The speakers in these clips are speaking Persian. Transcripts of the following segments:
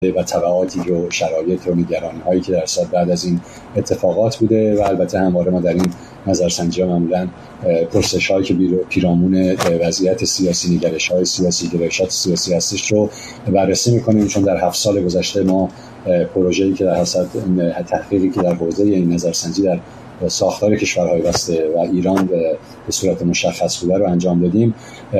و تبعاتی رو، شرایط و نگرانی‌هایی که در صد بعد از این اتفاقات بوده و البته همواره ما در این نظرسنجی‌ها معمولاً پرسش‌هایی که پیرامون وضعیت سیاسی، نگرش‌های سیاسی، گرایشات سیاسی هستش رو بررسی می‌کنیم، چون در 7 سال گذشته ما پروژه‌ای که در حسب تحقیقی که در حوزه این نظرسنجی در ساختار کشورهای بسته و ایران به صورت مشخص بوده رو انجام دادیم.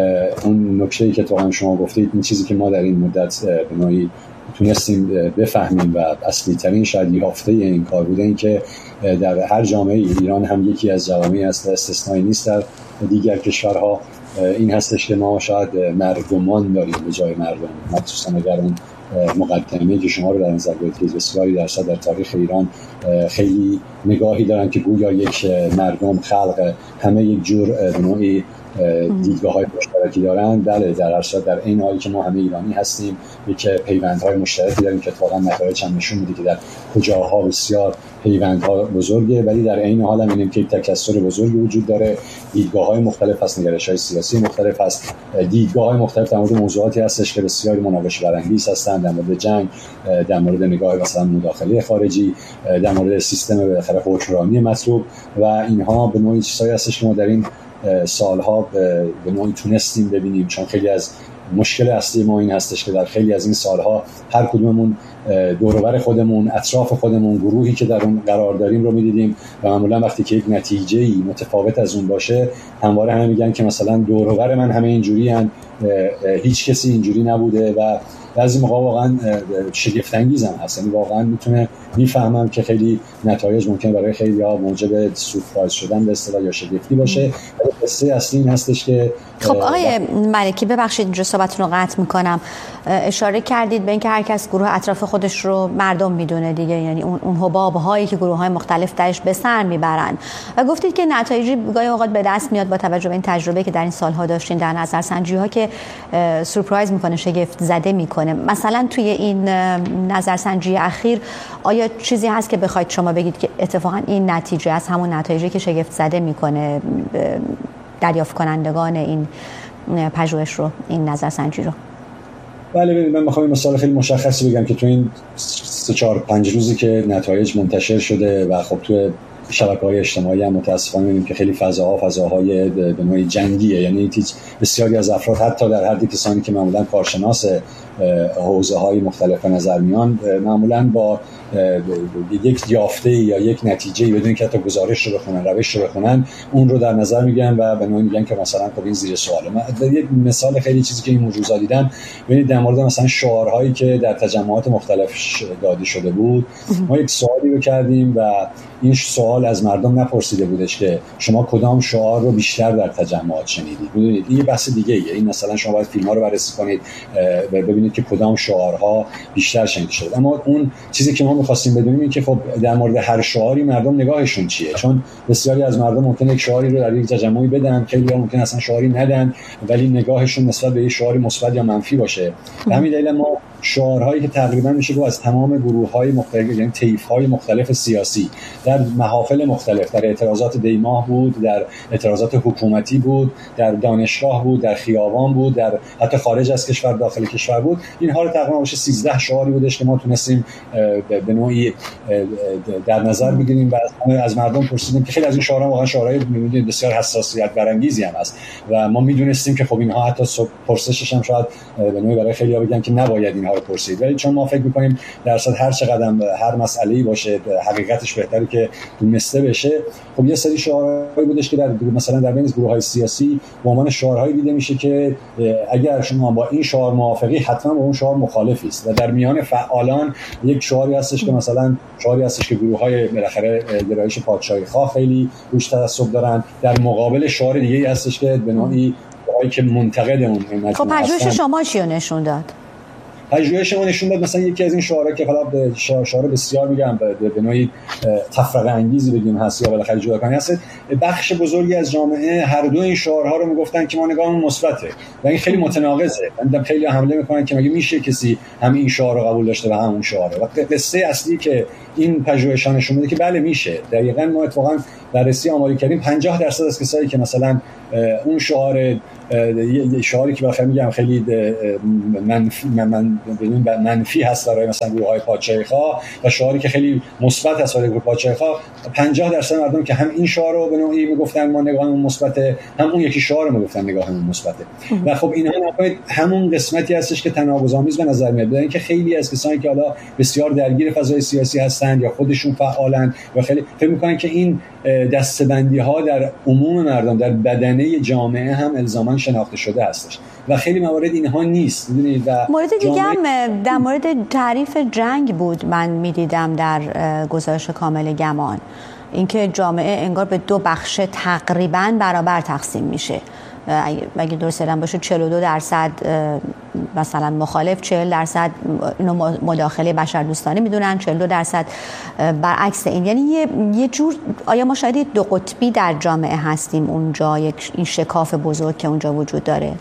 اون نکته‌ای که تو هم شما گفتید، این چیزی که ما در این مدت به نوعی تونستیم بفهمیم و اصلی ترین شاید یافته این کار بوده این که در هر جامعه، ایران هم یکی از جوامعی است، استثنایی نیست در دیگر کشورها، این هستش که ما شاید مردمان داریم به جای مردم، مخصوصا اگر اون مقدمه‌ای که شما رو در نظر بگیرید، بسیاری درصد در تاریخ ایران خیلی نگاهی دارن که گویا یک مردم خلق همه یک جور نوعی دیدگاه‌های مشترکی دارن. بله، در هر صورت در این حالی که ما همه ایرانی هستیم، یک پیوندهای مشترکی داریم که واقعا نتایج هم نشون میده که در کجاها بسیار پیوندها بزرگه، ولی در این حال هم می‌بینیم که یک تکثر بزرگی وجود داره، دیدگاه‌های مختلف هست، نگرش‌های سیاسی مختلف هست، دیدگاه‌های مختلف در مورد موضوعاتی هستش که بسیار مناقشه برانگیز هستند، در مورد جنگ، در مورد نگاه مثلا مداخله خارجی، در مورد سیستم بالاخره حکمرانی مطلوب و اینها به نوعی چیزایی هستش که ما در این سالها به نوعی تونستیم ببینیم، چون خیلی از مشکل اصلی ما این هستش که در خیلی از این سالها هر کدوممون دور و بر خودمون، اطراف خودمون، گروهی که در اون قرار داریم رو می‌دیدیم و معمولا وقتی که یک نتیجه‌ای متفاوت از اون باشه، همواره همه میگن که مثلا دور و بر من همه اینجوریان، هیچ کسی اینجوری نبوده و بعضی موقع واقعا شگفت انگیز هم هست. یعنی واقعا میتونه میفهمم که خیلی نتایج ممکنه برای خیلی‌ها موجب سورپرایز شدن به اصطلاح یا شگفتی باشه، ولی قصه اصلی این هستش که خب آقای ملکی، ببخشید اینجا صحبتتون رو قطع میکنم، اشاره کردید به اینکه هر کس گروه اطراف خودش رو مردم میدونه دیگه، یعنی اون حباب‌هایی که گروه‌های مختلف درش به سر میبرن و گفتید که نتایجی گاهی اوقات به دست میاد با توجه به این تجربه که در این سال‌ها داشتین در نظرسنجی‌ها که سورپرایز میکنه، شگفت زده میکنه. مثلا توی این نظرسنجی اخیر آیا چیزی هست که بخواید شما بگید که اتفاقا این نتیجه از همون نتایجی که شگفت زده میکنه دریافت کنندگان این پژوهش رو، این نظرسنجی رو؟ بله، ببینید من می‌خوام مثال خیلی مشخصی بگم که تو این 3-4-5 روزی که نتایج منتشر شده و خب تو شبکه‌های اجتماعی هم متأسفانه می‌بینیم که خیلی فضاهای به نوعی جنگیه، یعنی بسیاری از افراد حتی در حد کسانی که معمولاً کارشناس حوزه‌های مختلف نظر میان، معمولاً با یک یافته یا یک نتیجه بدون که حتی گزارش رو بخونن، روش رو بخونن، اون رو در نظر میگیرن و به نوعی میگن که مثلا خب این زیر سواله. من یک مثال خیلی چیزی که این موضوع دیدم، ببینید در مورد مثلا شعارهایی که در تجمعات مختلف داده شده بود، ما یک سوالی رو کردیم و این سوال از مردم نپرسیده بودش که شما کدام شعار رو بیشتر در تجمعات شنیدید. میدونید این یه بحث دیگه ایه. این مثلا شما باید فیلم‌ها رو بررسی کنید و ببینید که کدام شعارها بیشتر شنیده شده. اما اون چیزی که ما می‌خواستیم بدونیم این که خب در مورد هر شعاری مردم نگاهشون چیه، چون بسیاری از مردم ممکنه یک شعاری رو در یک تجمعی بدن، خیلی‌ها ممکنه اصلا شعاری ندن، ولی نگاهشون نسبت به یک شعاری مثبت یا منفی باشه. به همین دلیل ما شعارهایی که تقریبا میشه گفت از تمام گروه‌های مختلف، یعنی طیف‌های مختلف سیاسی در محافل مختلف، در اعتراضات دیماه بود، در اعتراضات حکومتی بود، در دانشگاه بود، در خیابان بود، در حتی خارج از کشور، داخل کشور بود، اینها رو تقریبا باشه 13 شعاری بودش که ما تونستیم به نوعی در نظر بگیریم و از مردم پرسیدیم که خیلی از این شعارها واقعا شعارهای می‌بینید بسیار حساسیت برانگیزی هم است و ما میدونستیم که خب اینها حتی پرسشش هم شاید به نوعی برای خیلی‌ها بگن که نباید اینها رو پرسید، ولی چون ما فکر می‌کنیم درصد هر چقدر هر مسئله‌ای باشه حقیقتش بهتره که دونسته بشه. خب یه سری شعارهایی بودش که مثلا در بین گروه‌های سیاسی به عنوان شعارهایی دیده میشه که اگر شما با این شعار موافقی حتما با اون شعار مخالفی است و در میان فعالان یک شعاری هستش که مثلا شعاری هستش که گروه‌های بالاخره گرایش پادشاهی خواه خیلی روش تعصب دارن، در مقابل شعار دیگه‌ای هستش که به نوعی که منتقد اون. خب پژوهش شما چی نشون داد؟ پژوهش ما نشون داد مثلا یکی از این شعارها که حالا شعار بسیار میگم به نوعی تفرقه انگیزی بگیم هست یا بالاخره جداگانه هست، بخش بزرگی از جامعه هر دو این شعارها رو میگفتن که ما نگاهمون مثبته و این خیلی متناقضه. من خیلی حمله میکنن که مگه میشه کسی هم این شعار رو قبول داشته و هم اون شعار رو. و قصه اصلی که این پژوهش نشون میده که بله میشه. دقیقاً ما اتفاقاً بررسی آماری کردیم 50% از کسایی که مثلا اون شعاری که بخاطر میگم خیلی منفی هست برای مثلا گروه‌های پادشاهی‌خواه و شعاری که خیلی مثبت هست برای گروه پادشاهی‌خواه، 50% مردم که هم این شعار رو به نوعی میگفتن ما نگاهمون مثبته، هم اون یکی شعار رو میگفتن نگاهمون مثبته. و خب اینها همون قسمتی هستش که تناقض‌آمیز به نظر میاد. بدون اینکه خیلی از کسانی که حالا بسیار درگیر فضای سیاسی هستند یا خودشون فعالن و خیلی فکر می‌کنن که این دسته‌بندی‌ها در عموم مردم در بدنه جامعه هم الزاماً شناخته شده هستش و خیلی موارد اینها نیست. می‌دونید و مورد دیگه هم در مورد تعریف جنگ بود من می‌دیدم در گزارش کامل گمان، اینکه جامعه انگار به دو بخش تقریباً برابر تقسیم میشه. اگه درست یادم باشه 42% مثلا مخالف، 40% اینو مداخله بشردوستانه میدونن، 42% برعکس این. یعنی یه جور آیا ما شاید دو قطبی در جامعه هستیم اونجا، این شکاف بزرگ که اونجا وجود داره؟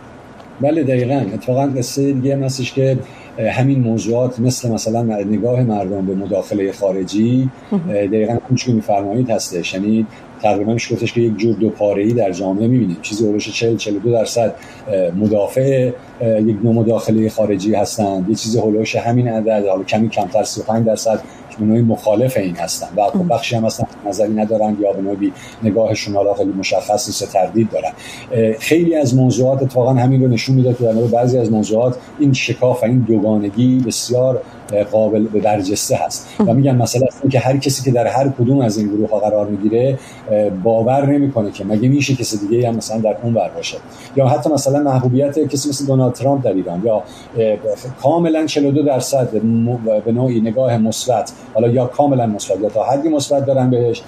بله دقیقاً. اتفاقاً قصه دیگه هم هستش که همین موضوعات مثلا نگاه مردم به مداخله خارجی دقیقاً همونجوری می‌فرمایید هستش. یعنی تقریبا میشه گفتش که یک جور دو پاره‌ای در جامعه می‌بینیم. چیزی اولش 40-42% مدافع یک نوع مداخله خارجی هستند، یه چیزی هولوش همین عدد، حالا کمی کمتر 35% به نوعی مخالف این هستن و خب بخشی هم اصلا نظری ندارن یا به نوعی نگاهشون حالا خیلی مشخص نیست، تردید دارن. خیلی از موضوعات اتفاقا همین رو نشون میده که در مورد بعضی از موضوعات این شکاف و این دوگانگی بسیار قابل به برجسته هست و میگم مثلا این که هر کسی که در هر کدوم از این گروه ها قرار میگیره باور نمیکنه که مگه میشه کسی دیگه هم مثلا در اون ور باشه، یا حتی مثلا محبوبیت کسی مثل دونالد ترامپ در ایران یا کاملا 42% به نوعی نگاه مثبت، حالا یا کاملا مثبت یا تا حدی مثبت دارن بهش،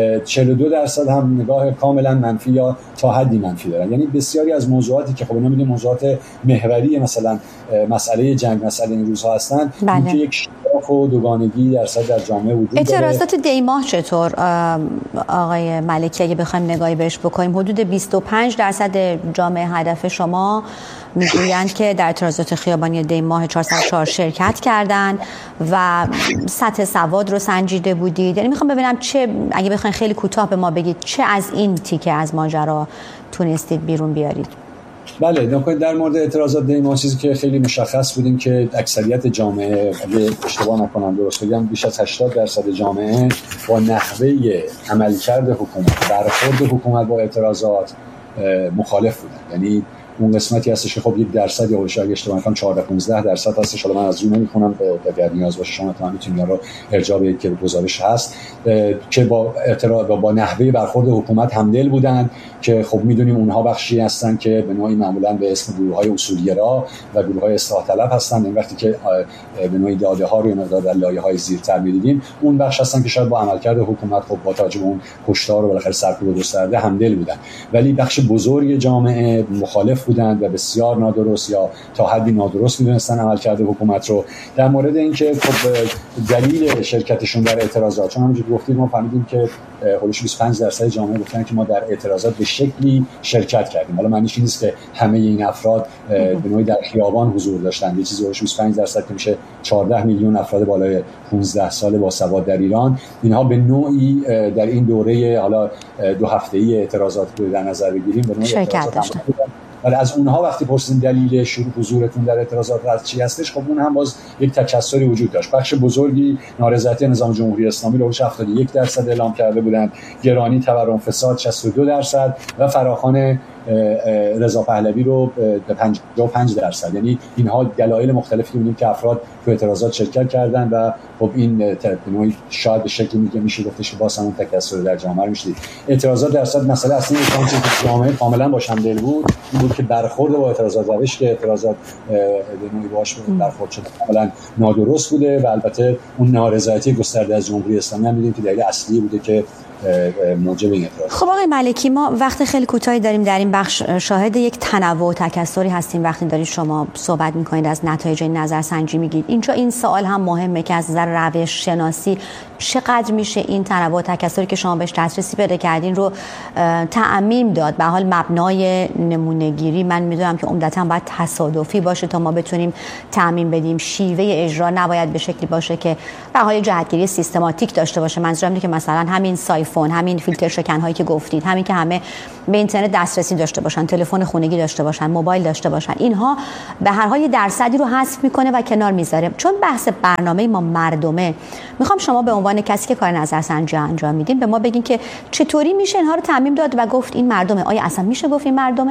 42% هم نگاه کاملا منفی یا تا حدی منفی دارن. یعنی بسیاری از موضوعاتی که خب اینا میگیم موضوعات محوری مثلا مسئله جنگ، مسئله این روزها هستن، که یک شکاف و دوگانگی در جامعه وجود داره. اعتراضات دیماه چطور آقای ملکی اگه بخوایم نگاهی بهش بکنیم؟ حدود 25% جامعه هدف شما میگویند که در اعتراضات خیابانی دیماه 404 شرکت کردن و سطح سواد رو سنجیده بودید. یعنی میخوام ببینم چه، اگه بخواین خیلی کوتاه به ما بگید، چه از این تیکه از ماجرا تونستید بیرون بیارید؟ بله، در مورد اعتراضات دیماه چیزی که خیلی مشخص بودیم که اکثریت جامعه، اگه اشتباه نکنم درست بگم، بیش از 80% جامعه با نحوه عملکرد حکومت، برخورد حکومت با اعتراضات مخالف بودن. یعنی اون قسمتی هستش که خب 1% یا اگه اشتباه نکنم 14-15% هستش، حالا من از اون نمیخونم، اگر نیاز باشه شما تا میتونید رو ارجاع بدید که گزارش هست، که با اعتراض با نحوه برخورد حکومت همدل بودن، که خب میدونیم اونها بخشی هستن که به نوعی معمولا به اسم گروه‌های اصولگرا و گروه‌های اصلاح طلب هستن. این وقتی که به نوعی داده‌ها رو مقدار در لایه‌های زیرتر می‌دیدیم، اون بخش هستن که شاید با عملکرد حکومت خب با توجه به اون کشتار و بالاخره سرکوب گسترده همدل بودن، ولی بخش بزرگ جامعه مخالف بودند و بسیار نادرست یا تا حدی نادرست می‌دونستن عملکرد حکومت رو. در مورد اینکه خب دلیل شرکتشون در اعتراضات، چون همونجوری گفتید ما فهمیدیم که حدود 25% جامعه گفتن که ما در اعتراضات به شکلی شرکت کردیم. حالا معنیش این نیست که همه این افراد به نوعی در خیابان حضور داشتن. یه چیزی حدود 25% که میشه 14 میلیون افراد بالای 15 سال با سواد در ایران، اینها به نوعی در این دوره حالا 2 هفته‌ای اعتراضات رو در نظر بگیریم به نوعی شرکت داشتن. ولی از اونها وقتی پرسیدیم دلیل شروع حضورتون در اعتراضات چی هستش، خب اون هم باز یک تکثری وجود داشت. بخش بزرگی نارضایتی نظام جمهوری اسلامی رو 71% اعلام کرده بودند، گرانی، تورم، فساد 62% و فراخوان رضا پهلوی رو به 55%. یعنی اینها دلایل مختلفی که می‌بینیم که افراد تو اعتراضات شرکت کردن و خب این نوعی شاید به شکلی که میشه گفتش که باز همون تکثر در جامعه رو می‌شدید. اعتراضات درصد مسئله اصلی که جامعه کاملا باش همدل بود این بود که برخورد با اعتراضات، روش که اعتراضات به نوعی باش برخورد شده کاملا نادرست بوده و البته اون نارضایتی گسترده از جمهوری اسلامی هم می‌دونیم که دلیل اصلی بوده که موجب این اعتراض. خب آقای ملکی، ما وقت خیلی کوتاهی داریم در این بخش شاهد یک تنوع و تکثری هستیم وقتی دارید شما صحبت میکنید از نتایج این نظرسنجی میگید. اینجا این سوال هم مهمه که از نظر روش شناسی چقدر میشه این تنوع و تکثری که شما بهش دسترسی پیدا کردین رو تعمیم داد. به حال مبنای نمونه گیری من میدونم که عمدتاً باید تصادفی باشه تا ما بتونیم تعمیم بدیم. شیوه اجرا نباید به شکلی باشه که به حال جهتگیری سیستماتیک داشته باشه. منظورم اینه که مثلا همین سایفون، همین فیلتر شکن هایی که گفتید، همین که همه به اینترنت دسترسی داشته باشن، تلفن خونگی داشته باشن، موبایل داشته باشن، اینها به هر حال درصدی رو حذف میکنه و کنار میذاره. چون بحث برنامه ما مردمه، میخوام شما به عنوان کسی که کار نظرسنجی انجام میدین به ما بگین که چطوری میشه اینها رو تعمیم داد و گفت این مردمه. آیا اصلا میشه گفت این مردمه؟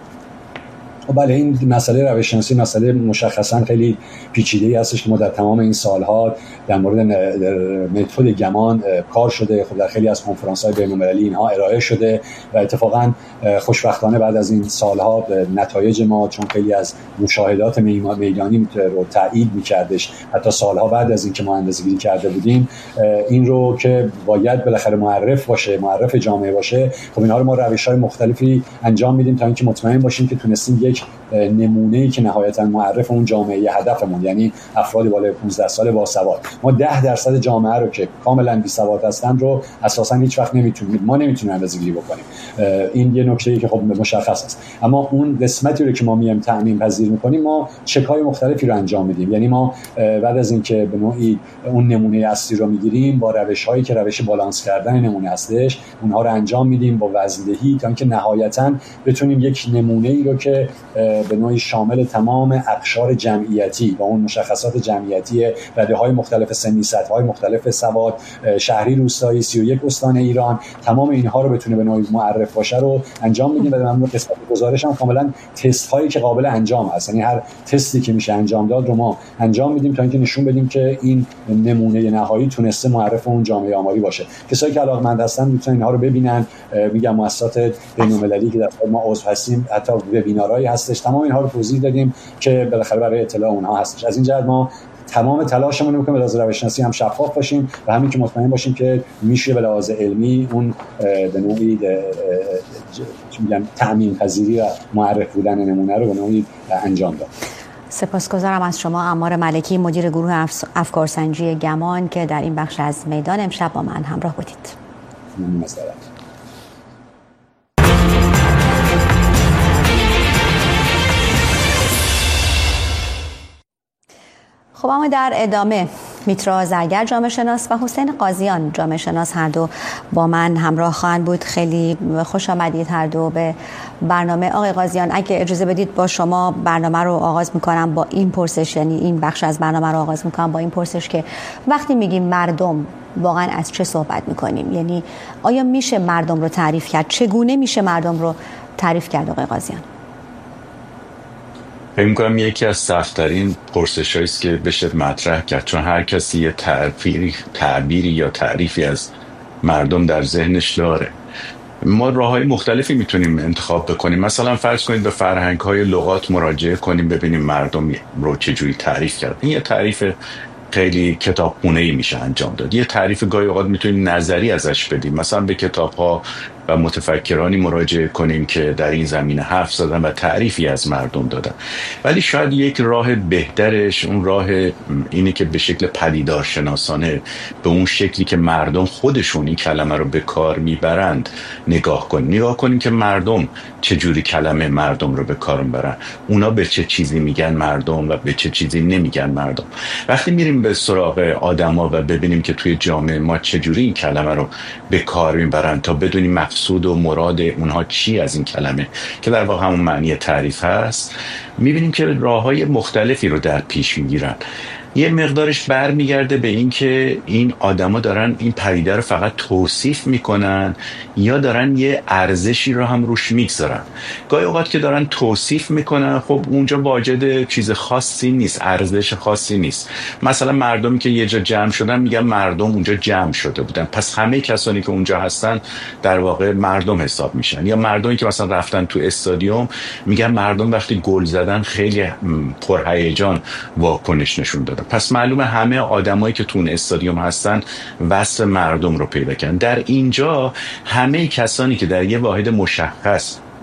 بله، این مسئله روش‌شناسی مسئله مشخصا خیلی پیچیده‌ای هستش که ما در تمام این سالها در مورد متد گمان کار شده. خب در خیلی از کنفرانس‌های بین‌المللی اینها ارائه شده و اتفاقا خوشبختانه بعد از این سالها نتایج ما، چون خیلی از مشاهدات میدانی رو تایید می‌کردش، حتی سالها بعد از اینکه ما اندازه‌گیری کرده بودیم این رو که باید بالاخره معرف جامعه باشه، خب اینها رو ما روش‌های مختلفی انجام میدیم تا اینکه مطمئن باشیم که تونستیم یک نمونه‌ای که نهایتاً معرف اون جامعه هدفمون، یعنی افراد بالای 15 سال باسواد، ما 10% جامعه رو که کاملاً بی‌سواد هستن رو اساساً هیچ وقت نمیتونیم اندازه‌گیری بکنیم. این یه نکته‌ای که خب مشخص است. اما اون قسمتی رو که ما میایم تعمیم پذیر می‌کنیم، ما چک‌های مختلفی رو انجام میدیم. یعنی ما بعد از اینکه به نوعی اون نمونه اصلی رو میگیریم، با روش‌هایی که روش بالانس کردن نمونه هستش، اونها رو انجام میدیم با وزندهی تا اینکه نهایتاً بتونیم یک نمونه‌ای رو که به نوعی شامل تمام اقشار جمعیتی با اون مشخصات جمعیتی رده‌های مختلف سنی، سطح‌های مختلف سواد، شهری، روستایی، 31 استان ایران، تمام اینها رو بتونه به نوعی معرف باشه رو انجام میدیم. و در مورد قسمت گزارش هم کاملا تست هایی که قابل انجام هست، یعنی هر تستی که میشه انجام داد رو ما انجام میدیم تا اینکه نشون بدیم که این نمونه نهایی تونسته معرف اون جامعه آماری باشه. کسایی که علاقه‌مند هستن میتونن اینها رو ببینن. میگم مؤسسات بین‌المللی که در ما عضو هستیم حتی وبینارهایی هستش، تمام اینها رو توضیح دادیم که بالاخره برای اطلاع اونها هستش. از این جهت ما تمام تلاشمون رو می‌کنیم به لحاظ روش‌شناسی هم شفاف باشیم و همین که مطمئن باشیم که میشه به لحاظ علمی اون به نوعی تعمیم پذیری و معرف بودن نمونه رو به نوعی انجام داد. سپاسگزارم از شما عمار ملکی، مدیر گروه افکارسنجی گمان که در این بخش از میدان امشب با من همراه بودید. ممنون از دعوت. خب اما در ادامه میترا زرگر جامعه شناس و حسین قاضیان جامعه شناس هر دو با من همراه خواهند بود. خیلی خوش آمدید هر دو به برنامه. آقای قاضیان اگه اجازه بدید با شما برنامه رو آغاز میکنم با این پرسش، یعنی این بخش از برنامه رو آغاز میکنم با این پرسش که وقتی میگیم مردم واقعا از چه صحبت میکنیم؟ یعنی آیا میشه مردم رو تعریف کرد؟ چگونه میشه مردم رو تعریف کرد آقای قاضیان؟ فکر می‌کنم یکی از سخت‌ترین پرسش‌هایی است که بشه مطرح کرد، چون هر کسی یه تعبیری یا تعریفی از مردم در ذهنش داره. ما راه‌های مختلفی میتونیم انتخاب بکنیم. مثلا فرض کنید به فرهنگ‌های لغات مراجعه کنیم ببینیم مردم رو چجوری تعریف کرد. این یه تعریف خیلی کتابخونه‌ای میشه انجام داد. یه تعریف گاهی اوقات میتونیم نظری ازش بدیم، مثلا به کتاب‌ها و متفکرانی مراجعه کنیم که در این زمینه حرف زدن و تعریفی از مردم دادن. ولی شاید یک راه بهترش اون راه اینه که به شکل پدیدارشناسانه به اون شکلی که مردم خودشون این کلمه رو به کار میبرند نگاه کنیم که مردم چجوری کلمه مردم رو به کار میبرن، اونا به چه چیزی میگن مردم و به چه چیزی نمیگن مردم. وقتی میریم به سراغ آدما و ببینیم که توی جامعه ما چجوری این کلمه رو به کار میبرن تا بدونیم مقصود و مراد اونها چی از این کلمه که در واقع همون معنی تعریف هست، میبینیم که راههای مختلفی رو در پیش میگیرن. یه مقدارش برمیگرده به این که این آدما دارن این پدیده رو فقط توصیف میکنن یا دارن یه ارزشی رو هم روش میگذارن. گاهی اوقات که دارن توصیف میکنن خب اونجا واجد چیز خاصی نیست، ارزش خاصی نیست. مثلا مردمی که یه جا جمع شدن میگن مردم اونجا جمع شده بودن، پس همه کسانی که اونجا هستن در واقع مردم حساب میشن. یا مردمی که مثلا رفتن تو استادیوم میگن مردم وقتی گل زدن خیلی پرهیجان واکنش نشون دادن، پس معلومه همه آدمایی که تو اون استادیوم هستن وصف مردم رو پیدا کردن. در اینجا همه کسانی که در یه واحد مشخص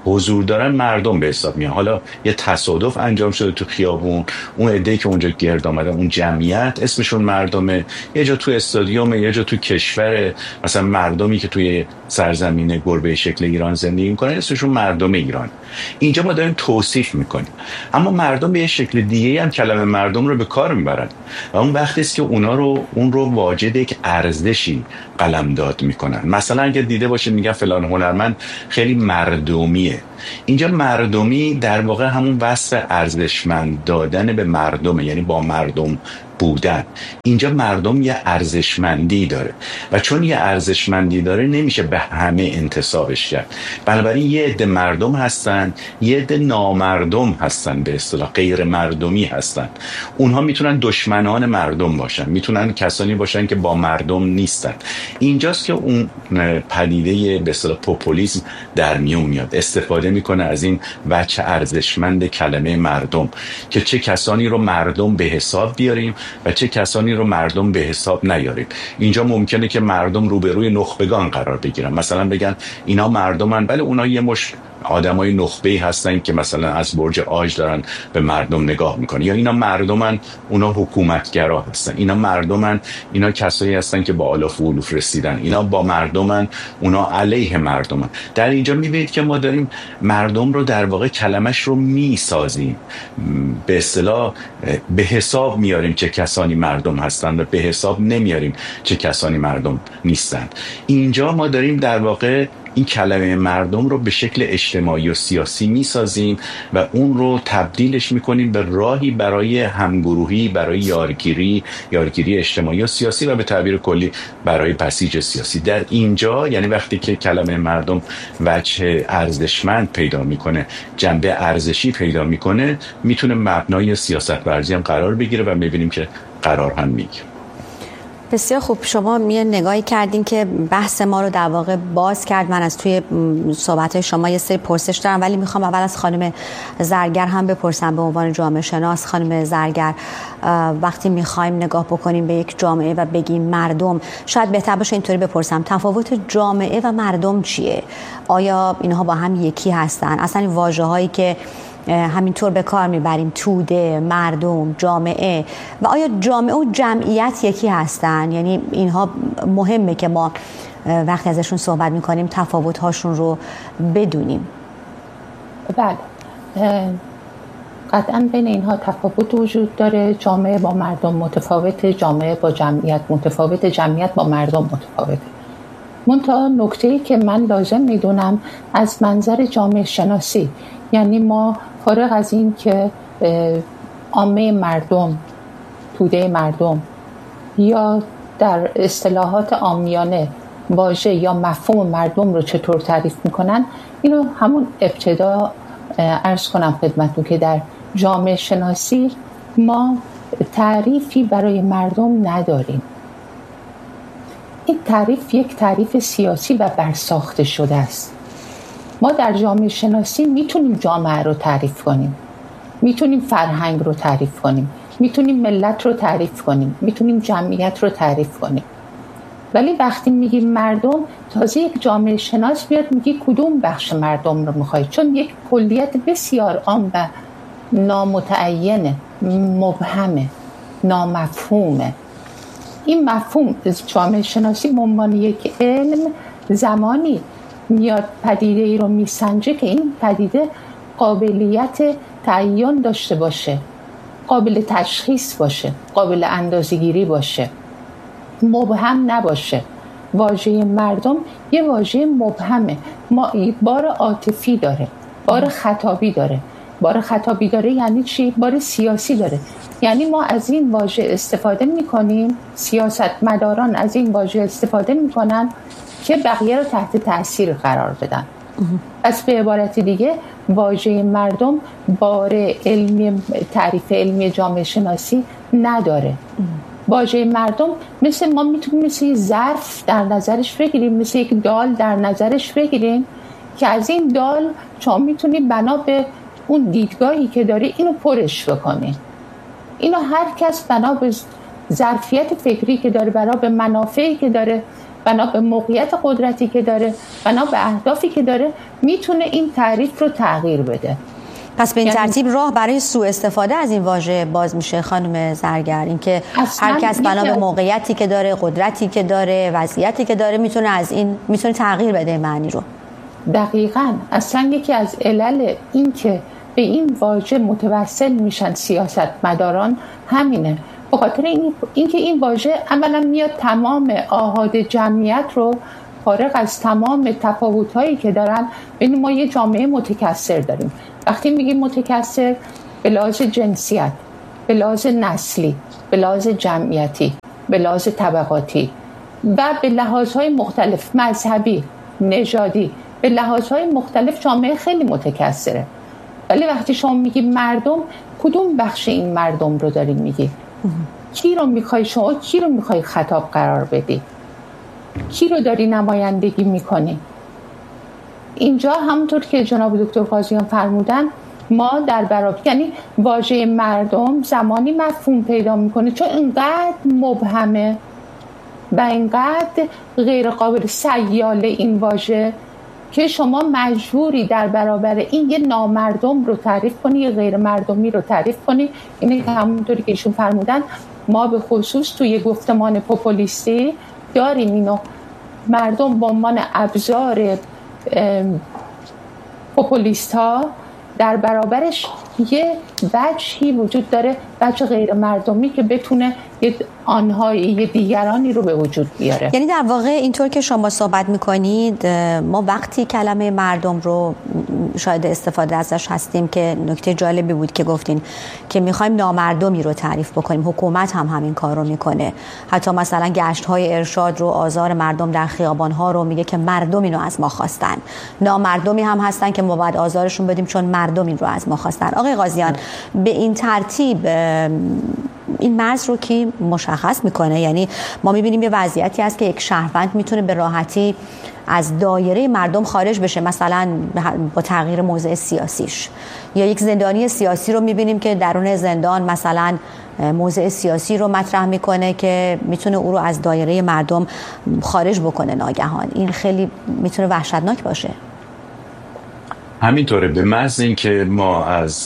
حضور دارن مردم به حساب میان. حالا یه تصادف انجام شده تو خیابون، اون عده‌ای که اونجا گرد آمدن، اون جمعیت اسمشون مردمه، یه جا تو استادیوم، یه جا تو کشور، مثلا مردمی که توی سرزمین گربه شکل ایران زندگی میکنن اسمشون مردم ایران. اینجا ما داریم توصیف میکنیم، اما مردم به یه شکل دیگه هم کلمه مردم رو به کار میبرن و اون وقتی است که اون رو واجد یک ارزشی قلمداد میکنن. مثلا اگه دیده باشید میگن فلان هنرمند خیلی مردمیه. اینجا مردمی در واقع همون وصف ارزشمند دادن به مردمه، یعنی با مردم بودن. اینجا مردم یه ارزشمندی داره و چون یه ارزشمندی داره نمیشه به همه انتسابش کرد. بنابراین یه عده مردم هستن، یه عده نامردم هستن، به اصطلاح غیر مردمی هستن. اونها میتونن دشمنان مردم باشن، میتونن کسانی باشن که با مردم نیستن. اینجاست که اون پدیده به اصطلاح پوپولیسم در میون میاد، استفاده میکنه از این وجه ارزشمند کلمه مردم که چه کسانی رو مردم به حساب بیاریم و چه کسانی رو مردم به حساب نیاریم. اینجا ممکنه که مردم روبروی نخبگان قرار بگیرن، مثلا بگن اینا مردمن، ولی اونا یه مش آدمای نخبه‌ای هستن که مثلا از برج آج دارن به مردم نگاه میکنن، یا اینا مردمن، اونا حکومتگرا هستن، اینا مردمن، اینا کسایی هستن که با آلاف و علوف رسیدن، اینا با مردمن، اونا علیه مردمن. در اینجا میبینید که ما داریم مردم رو در واقع کلمش رو میسازیم، به اصطلاح به حساب میاریم چه کسانی مردم هستن و به حساب نمیاریم چه کسانی مردم نیستن. اینجا ما داریم در واقع این کلمه مردم رو به شکل اجتماعی و سیاسی میسازیم و اون رو تبدیلش میکنیم به راهی برای همگروهی، برای یارگیری اجتماعی و سیاسی و به تعبیر کلی برای بسیج سیاسی. در اینجا یعنی وقتی که کلمه مردم وجه ارزشمند پیدا میکنه، جنبه ارزشی پیدا میکنه، میتونه مبنای سیاست ورزی هم قرار بگیره و میبینیم که قرار هم میگیره. بسیار خوب. شما یه نگاهی کردین که بحث ما رو در واقع باز کرد. من از توی صحبت‌های شما یه سری پرسش دارم، ولی میخوام اول از خانم زرگر هم بپرسم به عنوان جامعه شناس. خانم زرگر، وقتی میخوایم نگاه بکنیم به یک جامعه و بگیم مردم، شاید بهتر باشه اینطوری بپرسم تفاوت جامعه و مردم چیه؟ آیا اینها با هم یکی هستن؟ اصلا این واژه‌هایی که همینطور به کار میبریم، توده، مردم، جامعه، و آیا جامعه و جمعیت یکی هستن؟ یعنی اینها مهمه که ما وقتی ازشون صحبت میکنیم تفاوت‌هاشون رو بدونیم. بله، قطعا بین اینها تفاوت وجود داره. جامعه با مردم متفاوته، جامعه با جمعیت متفاوته، جمعیت با مردم متفاوته. منتها نکته‌ای که من لازم میدونم از منظر جامعه شناسی، یعنی ما فارغ از این که عامه مردم، توده مردم یا در اصطلاحات عامیانه واژه یا مفهوم مردم رو چطور تعریف میکنن، اینو همون ابتدا عرض کنم خدمتتون که در جامعه شناسی ما تعریفی برای مردم نداریم. این تعریف یک تعریف سیاسی و برساخته شده است. ما در جامعه شناسی میتونیم جامعه رو تعریف کنیم، میتونیم فرهنگ رو تعریف کنیم، میتونیم ملت رو تعریف کنیم، میتونیم جمعیت رو تعریف کنیم، ولی وقتی میگیم مردم، تازه یک جامعه شناس بیاد میگه کدوم بخش مردم رو میخوای، چون یک کلیت بسیار عام و نامتعینه، مبهمه، نامفهومه. این مفهوم جامعه شناسی به عنوان یک علم زمانی میاد پدیده ای رو میسنجه که این پدیده قابلیت تعیین داشته باشه، قابل تشخیص باشه، قابل اندازه‌گیری باشه، مبهم نباشه. واژه مردم یه واژه مبهمه، بار عاطفی داره، بار خطابی داره. بار خطابی داره یعنی چی؟ بار سیاسی داره. یعنی ما از این واژه استفاده میکنیم، سیاستمداران از این واژه استفاده میکنن که بقیه رو تحت تأثیر قرار بدن. پس به عبارت دیگه واژه مردم بار علمی، تعریف علمی جامعه شناسی نداره. واژه مردم مثل ما میتونیم مثل یک ظرف در نظرش بگیریم، مثل یک دال در نظرش بگیریم که از این دال شما میتونی بنا به اون دیدگاهی که داری اینو پرش بکنی. اینو هر کس بنا به ظرفیت فکری که داره، بنا به منافعی که داره بنا به موقعیت قدرتی که داره، بنا به اهدافی که داره، میتونه این تعریف رو تغییر بده. پس به این ترتیب راه برای سوء استفاده از این واژه باز میشه خانم زرگر، اینکه هر کس بنا به موقعیتی که داره، قدرتی که داره، وضعیتی که داره میتونه تغییر بده معنی رو. دقیقاً. اصلا یکی از علل این که به این واژه متوسل میشن سیاستمداران همینه، به خاطر اینکه این واژه اولا میاد تمام آحاد جمعیت رو فارغ از تمام تفاوت‌هایی که دارن، ببین ما یه جامعه متکثر داریم. وقتی میگیم متکثر، به لحاظ جنسیت، به لحاظ نسلی، به لحاظ جمعیتی، به لحاظ طبقاتی و به لحاظهای مختلف مذهبی، نژادی، به لحاظهای مختلف جامعه خیلی متکثره. ولی وقتی شما میگی مردم، کدوم بخش این مردم رو داری میگی؟ کی رو میخوای خطاب قرار بدی؟ کی رو داری نمایندگی میکنی؟ اینجا همونطور که جناب دکتر قاضیان فرمودن، ما در برابر، یعنی واژه مردم زمانی مفهوم پیدا میکنه چون اینقدر مبهمه و اینقدر غیر قابل سیاله این واژه که شما مجبوری در برابر این یه نامردم رو تعریف کنی، یه غیر مردمی رو تعریف کنی. اینه که همونطوری که ایشون فرمودن، ما به خصوص توی گفتمان پوپولیستی داریم اینو، مردم به عنوان ابزار پوپولیست ها در برابرش یه وجهی وجود داره، وجه غیر مردمی که بتونه یه دیگرانی رو به وجود بیاره. یعنی در واقع اینطور که شما صحبت میکنید، ما وقتی کلمه مردم رو شاید استفاده ازش هستیم که نکته جالبی بود که گفتین که میخوایم نامردمی رو تعریف بکنیم. حکومت هم همین کار رو میکنه، حتی مثلا گشت‌های ارشاد رو، آزار مردم در خیابان‌ها رو میگه که مردم اینو از ما خواستن. نامردمی هم هستن که ما باید آزارشون بدیم چون مردم این رو از ما خواستن. آقای قاضیان، به این ترتیب این مرز رو کی مشخص میکنه؟ یعنی ما میبینیم یه وضعیتی هست که یک شهروند میتونه به راحتی از دایره مردم خارج بشه، مثلا با تغییر موضع سیاسیش، یا یک زندانی سیاسی رو میبینیم که درون زندان مثلا موضع سیاسی رو مطرح میکنه که میتونه او رو از دایره مردم خارج بکنه ناگهان. این خیلی میتونه وحشتناک باشه. همینطوره. به محض اینکه ما از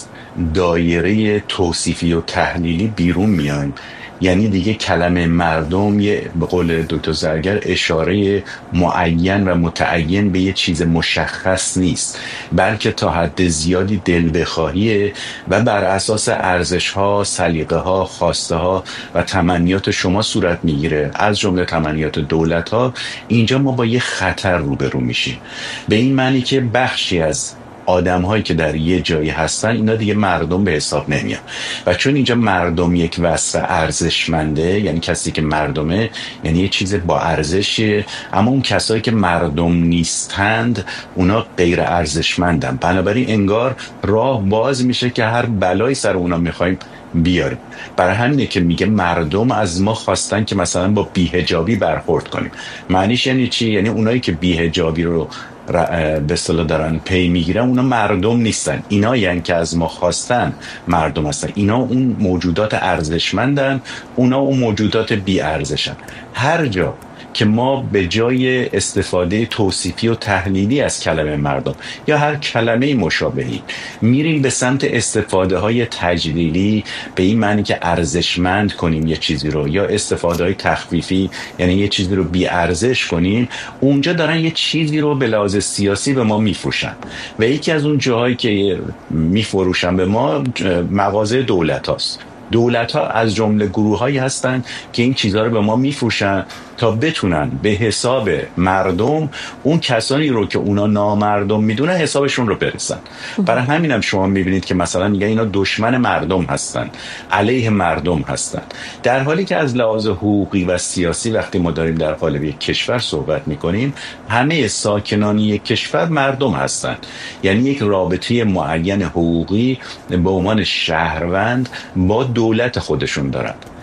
دایره توصیفی و تحلیلی بیرون میایم، یعنی دیگه کلمه مردم یه به قول دکتر زرگر اشاره معین و متعین به یه چیز مشخص نیست، بلکه تا حد زیادی دل بخواهیه و بر اساس ارزش‌ها، سلیقه‌ها، خواسته‌ها و تمنیات شما صورت میگیره، از جمله تمنیات دولت‌ها. اینجا ما با یه خطر روبرو میشیم، به این معنی که بخشی از آدم هایی که در یه جایی هستن اینا دیگه مردم به حساب نمیان، و چون اینجا مردم یک وصف ارزشمنده، یعنی کسی که مردمه یعنی یه چیز با ارزشه، اما اون کسایی که مردم نیستند اونا غیر ارزشمندن. بنابراین انگار راه باز میشه که هر بلایی سر اونا میخوایم بیاریم. برای همینه که میگه مردم از ما خواستن که مثلا با بی‌حجابی برخورد کنیم. معنیش یعنی چی؟ یعنی اونایی که بی‌حجابی رو به اصطلاح دارن پی میگیرن اونا مردم نیستن، اینا یعنی که از ما خواستن مردم هستن. اینا اون موجودات ارزشمندن، اونا اون موجودات بی ارزشن. هر جا که ما به جای استفاده توصیفی و تحلیلی از کلمه مردم یا هر کلمه مشابهی میریم به سمت استفاده های تجلیلی، به این معنی که ارزشمند کنیم یه چیزی رو، یا استفاده های تخفیفی یعنی یه چیزی رو بی ارزش کنیم، اونجا دارن یه چیزی رو به لحاظ سیاسی به ما میفروشن. و یکی از اون جاهایی که میفروشن به ما مغازه دولت هاست. دولت ها از جمله گروه هایی هستن که این چیزها رو به ما میفروشن تا بتونن به حساب مردم اون کسانی رو که اونا نامردم میدونن حسابشون رو برسن. برای همینم شما میبینید که مثلا میگن اینا دشمن مردم هستن، علیه مردم هستن، در حالی که از لحاظ حقوقی و سیاسی وقتی ما داریم در قالب یک کشور صحبت میکنیم، همه ساکنان یک کشور مردم هستن، یعنی یک رابطه معین حقوقی به عنوان شهروند با دولت خودشون دارن.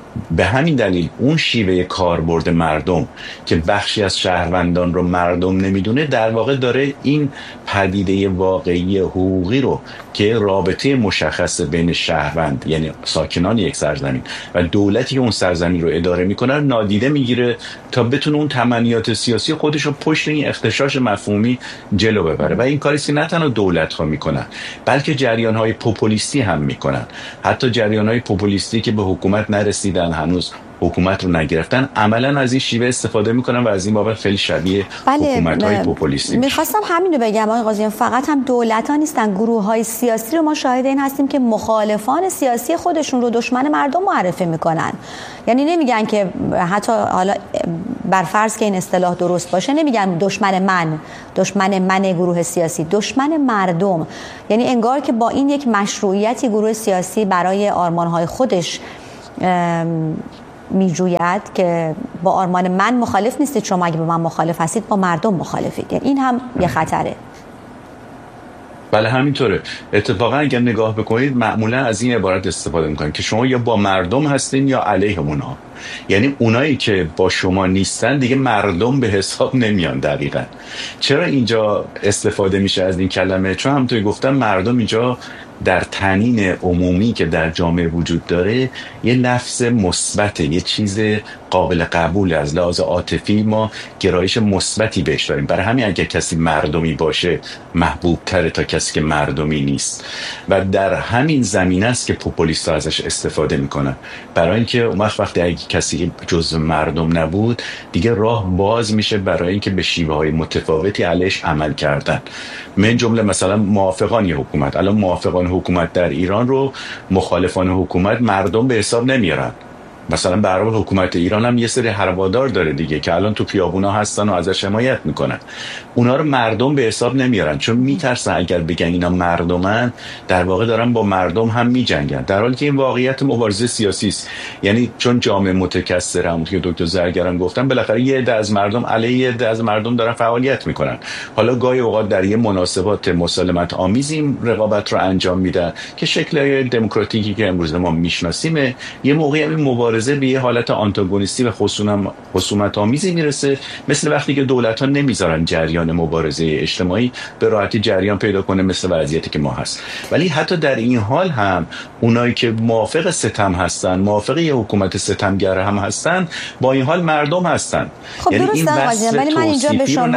به همین دلیل اون شیوه کاربرد مردم که بخشی از شهروندان رو مردم نمیدونه، در واقع داره این پدیده واقعی حقوقی رو که رابطه مشخص بین شهروند یعنی ساکنان یک سرزمین و دولتی که اون سرزمین رو اداره میکنه نادیده میگیره تا بتونه اون تمنیات سیاسی خودش رو پشت این اختشاش مفهومی جلو ببره. و این کاری که نه تنها دولت ها میکنن بلکه جریان های پوپولیستی هم میکنن. حتی جریان های پوپولیستی که به حکومت نرسیدن، هنوز حکومت رو نگرفتن، عملا از این شیوه استفاده میکنن و از این بابت خیلی شبیه حکومت‌های پوپولیستی. میخواستم همین رو بگم آقای قاضیان، فقط هم دولت‌ها نیستن، گروه‌های سیاسی رو ما شاهد این هستیم که مخالفان سیاسی خودشون رو دشمن مردم معرفی میکنن. یعنی نمیگن که حتی حالا بر فرض که این اصطلاح درست باشه، نمیگن دشمن من گروه سیاسی، دشمن مردم. یعنی انگار که با این یک مشروعیتی گروه سیاسی برای آرمان‌های خودش میجوید که با آرمان من مخالف نیستید، شما اگه با من مخالف هستید با مردم مخالفید. یعنی این هم یه خطره. بله همینطوره. اتفاقا اگر نگاه بکنید معمولا از این عبارت استفاده میکنن که شما یا با مردم هستین یا علیه اونها. یعنی اونایی که با شما نیستن دیگه مردم به حساب نمیان. دقیقاً چرا اینجا استفاده میشه از این کلمه؟ چون همونطوری گفتم مردم اینجا در تنین عمومی که در جامعه وجود داره یه لفظ مثبته، یه چیز قابل قبول. از لحاظ عاطفی ما گرایش مثبتی بهش داریم. برای همین اگه کسی مردمی باشه محبوب تره تا کسی که مردمی نیست. و در همین زمینه است که پوپولیست‌ها ازش استفاده میکنن، برای اینکه اون وقتی اگه کسی جزء مردم نبود دیگه راه باز میشه برای اینکه به شیوه‌های متفاوتی علیش عمل کردن. من جمله مثلا موافقان حکومت، الان موافقان حکومت در ایران رو مخالفان حکومت مردم به حساب نمیارن. مثلا به هر حال حکومت ایران هم یه سری هوادار داره دیگه که الان تو خیابونا هستن و ازش حمایت میکنن. اونا رو مردم به حساب نمیارن چون میترسن اگر بگن اینا مردمن در واقع دارن با مردم هم میجنگن، در حالی که این واقعیت مبارزه سیاسی است. یعنی چون جامعه متکثر هم که دکتر زرگران گفتن بالاخره یه عده از مردم علیه یه عده از مردم دارن فعالیت میکنن. حالا گاهی اوقات در یه مناسبات مسالمت آمیزی رقابت رو انجام میدن که شکل دموکراتیکی که امروز ما میشناسیم. یه موقعی به یه حالت آنتاگونیستی و خصومت آمیزی میرسه، مثل وقتی که دولت‌ها نمیذارن جریان مبارزه اجتماعی به راحتی جریان پیدا کنه، مثل وضعیتی که ما هست. ولی حتی در این حال هم اونایی که موافق ستم هستن، موافق یه حکومت ستمگر هم هستن، با این حال مردم هستن. خب یعنی این ولی من اینجا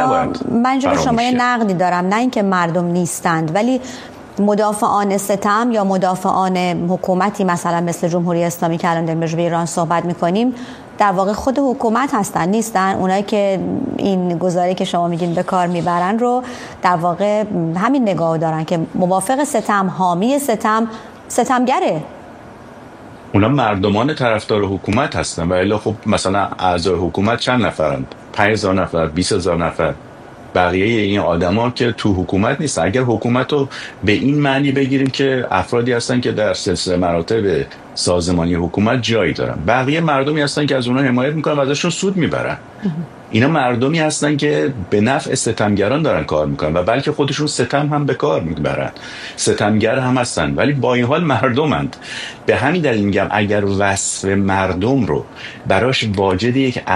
به شما یه نقدی دارم، نه اینکه مردم نیستند، ولی مدافعان ستم یا مدافعان حکومتی مثلا مثل جمهوری اسلامی که الان داریم راجع به ایران صحبت میکنیم در واقع خود حکومت هستن، نیستن؟ اونایی که این گزاره که شما میگین به کار میبرن رو در واقع همین نگاه دارن که موافق ستم، حامی ستم، ستمگره. اونا مردمان طرفدار حکومت هستن و الا خب مثلا اعضای حکومت چند نفرند؟ 5000 نفر، 20000 نفر. بقیه این آدما که تو حکومت نیستن. اگر حکومت رو به این معنی بگیریم که افرادی هستن که در سلسله مراتب سازمانی حکومت جایی دارن، بقیه مردمی هستن که از اونها حمایت میکنن و ازشون سود میبرن. اینا مردمی هستن که به نفع ستمگران دارن کار میکنن و بلکه خودشون ستم هم به کار میبرن، ستمگر هم هستن، ولی با این حال مردمند. به همین دلیل میگم اگر وصف مردم رو براش واجد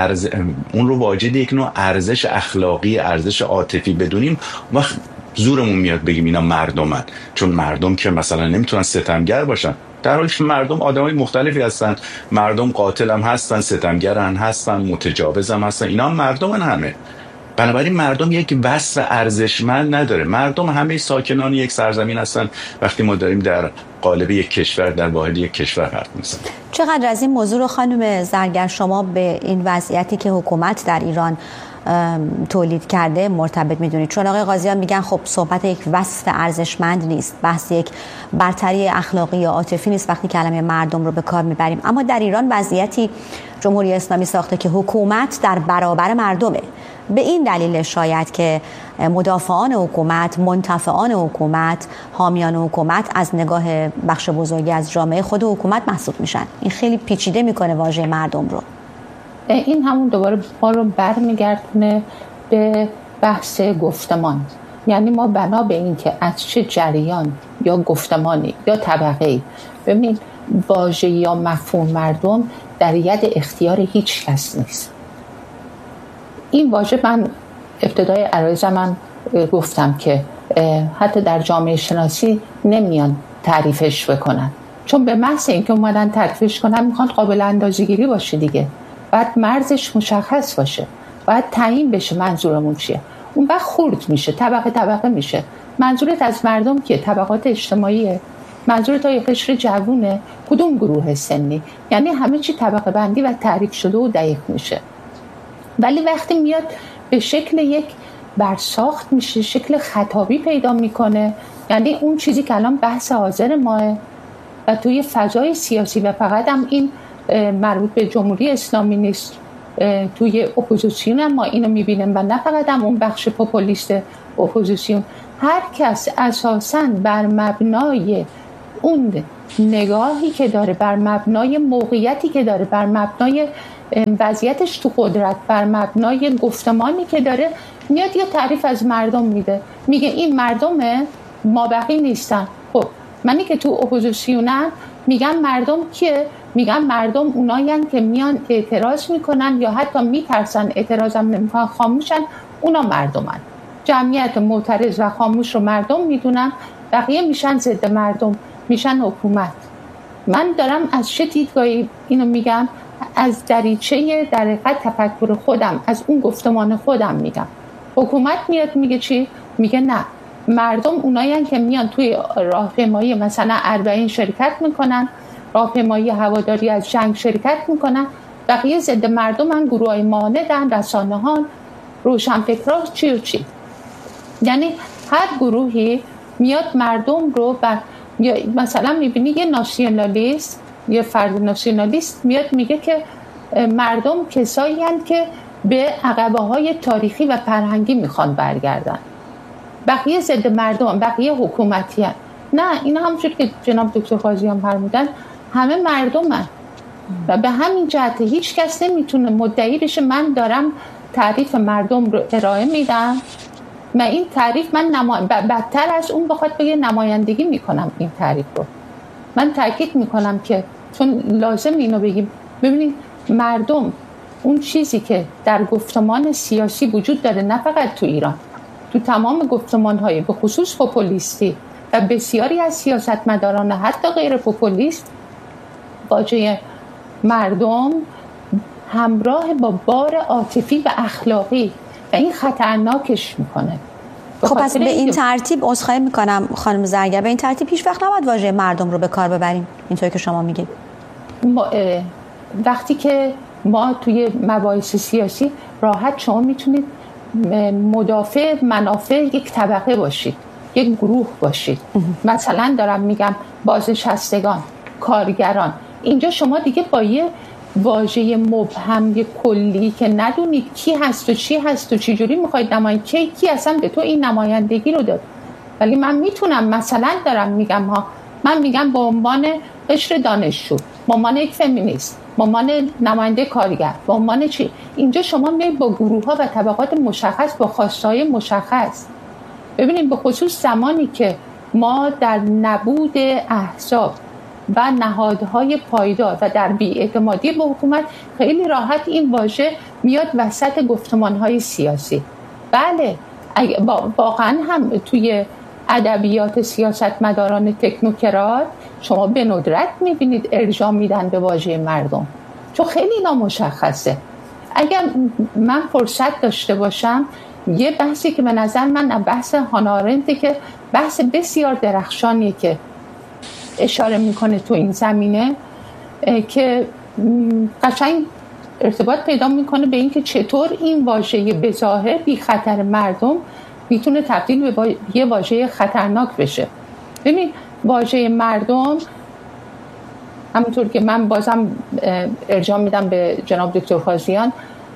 یک نوع ارزش اخلاقی، ارزش عاطفی بدونیم، وقت زورمون میاد بگیم اینا مردمن. چون مردم که مثلا نمیتونن ستمگر باشن، در حالی که مردم آدمای مختلفی هستن. مردم قاتل هم هستن، ستمگر هم هستن، متجاوز هم هستن، اینا هم مردمن همه. بنابراین مردم یک وصف ارزشمند نداره. مردم همه ساکنان یک سرزمین هستن وقتی ما داریم در قالب یک کشور، در واحد یک کشور حرف میزنیم. چقدر از این موضوع رو خانم زرگر شما به این وضعیتی که حکومت در ایران تولید کرده مرتبط میدونید؟ چون آقای قاضیان میگن خب صحبت یک وصف ارزشمند نیست، بحث یک برتری اخلاقی یا عاطفی نیست وقتی کلمه مردم رو به کار میبریم. اما در ایران وضعیتی جمهوری اسلامی ساخته که حکومت در برابر مردمه. به این دلیل شاید که مدافعان حکومت، منتفعان حکومت، حامیان حکومت از نگاه بخش بزرگی از جامعه خود حکومت محسوب میشن. این خیلی پیچیده میکنه واژه مردم رو. این همون دوباره ما رو برمیگردونه به بحث گفتمان. یعنی ما بنا به این که از چه جریان یا گفتمانی یا طبقه‌ای، ببینید واژه یا مفهوم مردم در ید اختیار هیچ کس نیست. این واژه من ابتدای عرایزم گفتم که حتی در جامعه شناسی نمیان تعریفش بکنن، چون به محض اینکه اومدن تعریفش کنن میخوان قابل اندازه‌گیری باشه دیگه، باید مرزش مشخص باشه، باید تعیین بشه منظورمون چیه. اون وقت خرد میشه، طبقه طبقه میشه. منظورت از مردم که طبقات اجتماعیه؟ منظورت های قشر جوونه؟ کدوم گروه سنی؟ یعنی همه چی طبقه بندی و تعریف شده و دقیق میشه. ولی وقتی میاد به شکل یک برساخت میشه، شکل خطابی پیدا میکنه، یعنی اون چیزی که الان بحث حاضر ماه و توی فضای سیاسی و فقط هم این مربوط به جمهوری اسلامی نیست، توی اپوزیسیون هم ما اینو میبینیم و نه فقط هم اون بخش پوپولیست اپوزیسیون، هر کس اساساً بر مبنای اون نگاهی که داره، بر مبنای موقعیتی که داره، بر مبنای وضعیتش تو قدرت، بر مبنای گفتمانی که داره، میاد یه تعریف از مردم میده، میگه این مردمه، ما بقیه نیستن. خب منی که تو اپوزیسیونم میگم مردم کیه؟ میگم مردم اونایین که میان اعتراض میکنن یا حتی میترسن اعتراضم نمیکنن، خاموشن، اونا مردمن. جمعیت معترض و خاموش رو مردم میدونن، بقیه میشن ضد مردم، میشن حکومت. من دارم از چه دیدگاهی اینو میگم؟ از دریچه در حقیقت تفکر خودم، از اون گفتمان خودم میگم. حکومت میاد میگه چی؟ میگه نه، مردم اونایین که میان توی راهپیمایی مثلا 40 شرکت میکنن، راهپیمایی هواداری از جنگ شرکت میکنن، بقیه ضد مردم هم، گروهای مانعن، رسانه‌ها، روشنفکرها، چی و چی. یعنی هر گروهی میاد مردم رو مثلا میبینی یه ناسیونالیست، یه فرد ناسیونالیست میاد میگه که مردم کسایی هستند که به عقبه های تاریخی و فرهنگی میخوان برگردن، بقیه ضد مردم، بقیه حکومتی هستند. نه، اینا همونجور که جناب دکتر قاضیان فرمودن همه مردم هستند و به همین جهت هیچ کس نمیتونه مدعی بشه من دارم تعریف مردم رو ارائه میدم و این تعریف من بدتر از اون بخواد بگه نمایندگی میکنم این تعریف رو. من تاکید میکنم که چون لازم اینو بگیم، ببینید مردم اون چیزی که در گفتمان سیاسی وجود داره، نه فقط تو ایران، تو تمام گفتمان‌های به خصوص پوپولیستی و بسیاری از سیاستمداران حتی غیر پوپولیست، واژه مردم همراه با بار عاطفی و اخلاقی و این خطرناکش میکنه. خب پس به این ترتیب عذرخواهی میکنم خانم زرگر، به این ترتیب هیچ وقت نباید واژه مردم رو به کار ببریم اینطوری که شما میگید. وقتی که ما توی مباحث سیاسی راحت شما میتونید مدافع منافع یک طبقه باشید، یک گروه باشید. مثلا دارم میگم بازنشستگان، کارگران، اینجا شما دیگه با یه واژه مبهم، یه کلی که ندونید کی هست و چی هست و چی جوری میخواید نمایندگی، کی اصلا به تو این نمایندگی رو داد. ولی من میتونم مثلا دارم میگم من میگم به عنوان قشر دانشجو، به عنوان یک فمینیست، به عنوان نماینده کارگر، به عنوان چی. اینجا شما میایید با گروه ها و طبقات مشخص، با خواستهای مشخص. ببینید به خصوص زمانی که ما در نبود احزاب و نهادهای پایدار و در بی‌اعتمادی به حکومت، خیلی راحت این واژه میاد وسط گفتمان‌های سیاسی. بله، واقعا هم توی ادبیات سیاستمداران تکنوکرات شما به ندرت میبینید ارجاع میدن به واژه مردم، چون خیلی نامشخصه. اگر من فرصت داشته باشم یه بحثی که به نظر من بحث هانا آرنت که بحث بسیار درخشانیه که اشاره میکنه تو این زمینه، که قشنگ ارتباط پیدا میکنه به اینکه چطور این واژه بظاهر بی خطر مردم میتونه تبدیل به یه واژه خطرناک بشه. ببین واژه مردم، همونطور که من بازم ارجاع میدم به جناب دکتر قاضیان،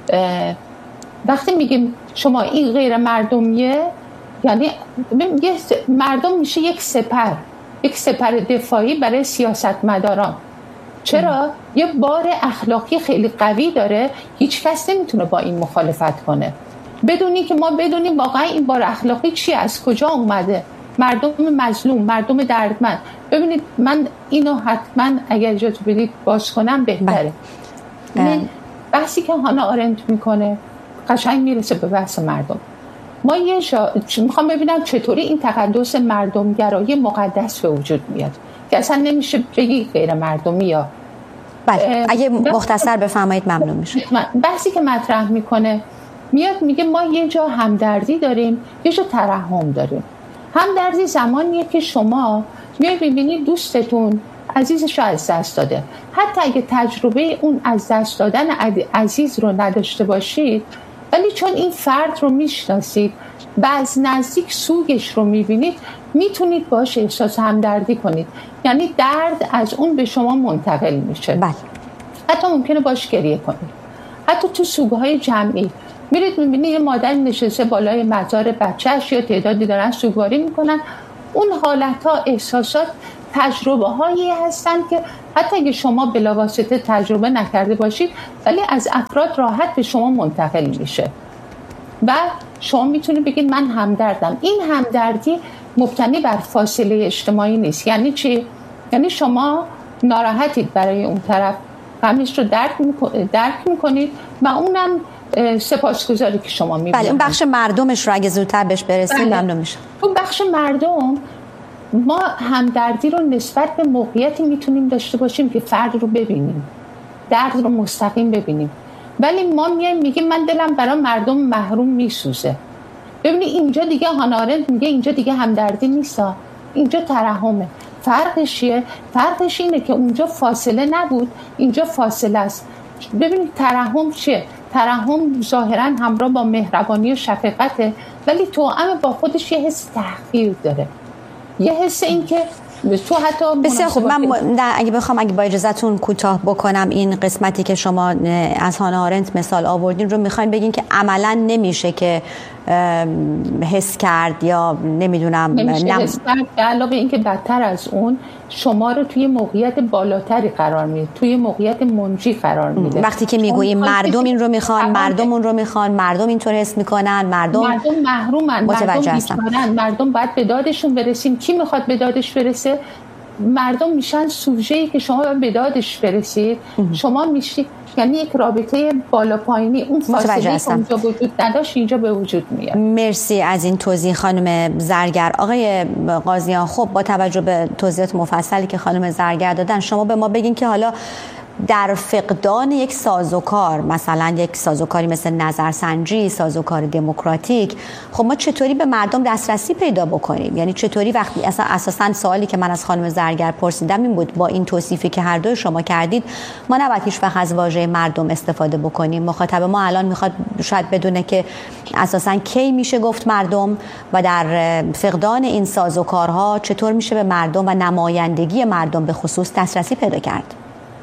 وقتی میگیم شما این غیر مردمیه، یعنی مردم میشه یک سپر دفاعی برای سیاستمداران. چرا؟ یه بار اخلاقی خیلی قوی داره، هیچ کس نمیتونه با این مخالفت کنه بدونی که ما بدونیم واقعا این بار اخلاقی چی، از کجا اومده، مردم مظلوم، مردم دردمند. ببینید من اینو حتما اگر اجازه بدید باز کنم بهتره. بحثی که هانا آرنت میکنه قشنگ میرسه به بحث مردم. ما میخوام ببینم چطوری این تقدس مردمگرایی مقدس به وجود میاد که اصلا نمیشه بگی غیر مردمی. یا بله اگه مختصر بفرمایید ممنون میشه. بحثی که مطرح میکنه میاد میگه ما یه جا همدردی داریم، یه جا ترحم داریم. همدردی زمانیه که شما میاد ببینید دوستتون عزیزش رو از دست داده، حتی اگه تجربه اون از دست دادن عزیز رو نداشته باشید، ولی چون این فرد رو میشناسید و از نزدیک سوگش رو میبینید، میتونید باش احساس همدردی کنید. یعنی درد از اون به شما منتقل میشه. بله. حتی ممکنه باش گریه کنید. حتی تو سوگهای جمعی میرید میبینید یه مادر نشسته بالای مزار بچهش یا تعدادی دارن سوگواری میکنن. اون حالتها، احساسات، تجربه هایی هستن که حتی اگه شما بلاواسطه تجربه نکرده باشید، ولی از افراد راحت به شما منتقل میشه و شما میتونید بگید من همدردم. این همدردی مبتنی بر فاصله اجتماعی نیست. یعنی چی؟ یعنی شما ناراحتید برای اون طرف، غمش رو درک میکنید و اونم سپاسگزاری که شما میبینید. بله، اون بخش مردمش رو اگه زودتر بهش برسیم ممنون میشم. اون بخش مردم، ما همدردی رو نسبت به موقعیتی میتونیم داشته باشیم که فرد رو ببینیم، درد رو مستقیم ببینیم، ولی ما میگیم من دلم برای مردم محروم میسوزه. ببینید اینجا دیگه هانا آرنت میگه اینجا دیگه همدردی نیست، اینجا ترحمه. فرقش چیه؟ فرقش اینه که اونجا فاصله نبود، اینجا فاصله است. ببینید ترحم چیه؟ ترحم ظاهرا همراه با مهربانی و شفقته، ولی توأم با خودش یه حس تحقیر داره، یه حس این که تو حتی بسیار خوب. من اگه با اجازهتون کوتاه بکنم، این قسمتی که شما از هانا آرنت مثال آوردین رو میخواین بگین که عملا نمیشه که حس کرد یا نمیدونم حس کرد، علاوه این که بدتر از اون شما رو توی موقعیت بالاتری قرار میده، توی موقعیت منجی قرار میده. وقتی که میگوییم مردم این رو میخوان، مردم اون رو میخوان، مردم اینطور حس میکنن، مردم محرومن، متوجه هستن، مردم باید به دادشون برسیم. کی میخواد به دادش برسه؟ مردم میشن سوژه‌ای که شما به دادش برسید. شما میشید، یعنی یک رابطه بالا پایینی، اون فاصله که اونجا وجود نداشت اینجا به وجود میاد. مرسی از این توضیح خانم زرگر. آقای قاضیان، خب با توجه به توضیحات مفصلی که خانم زرگر دادن، شما به ما بگین که حالا در فقدان یک سازوکار، مثلا یک سازوکاری مثل نظرسنجی، سازوکار دموکراتیک، خب ما چطوری به مردم دسترسی پیدا بکنیم؟ یعنی چطوری وقتی اساسا سوالی که من از خانم زرگر پرسیدم این بود، با این توصیفی که هر دوی شما کردید، ما نباید هیچ وقت از واژه مردم استفاده بکنیم. مخاطب ما الان میخواد شاید بدونه که اساسا کی میشه گفت مردم و در فقدان این سازوکارها چطور میشه به مردم و نمایندگی مردم به خصوص دسترسی پیدا کرد.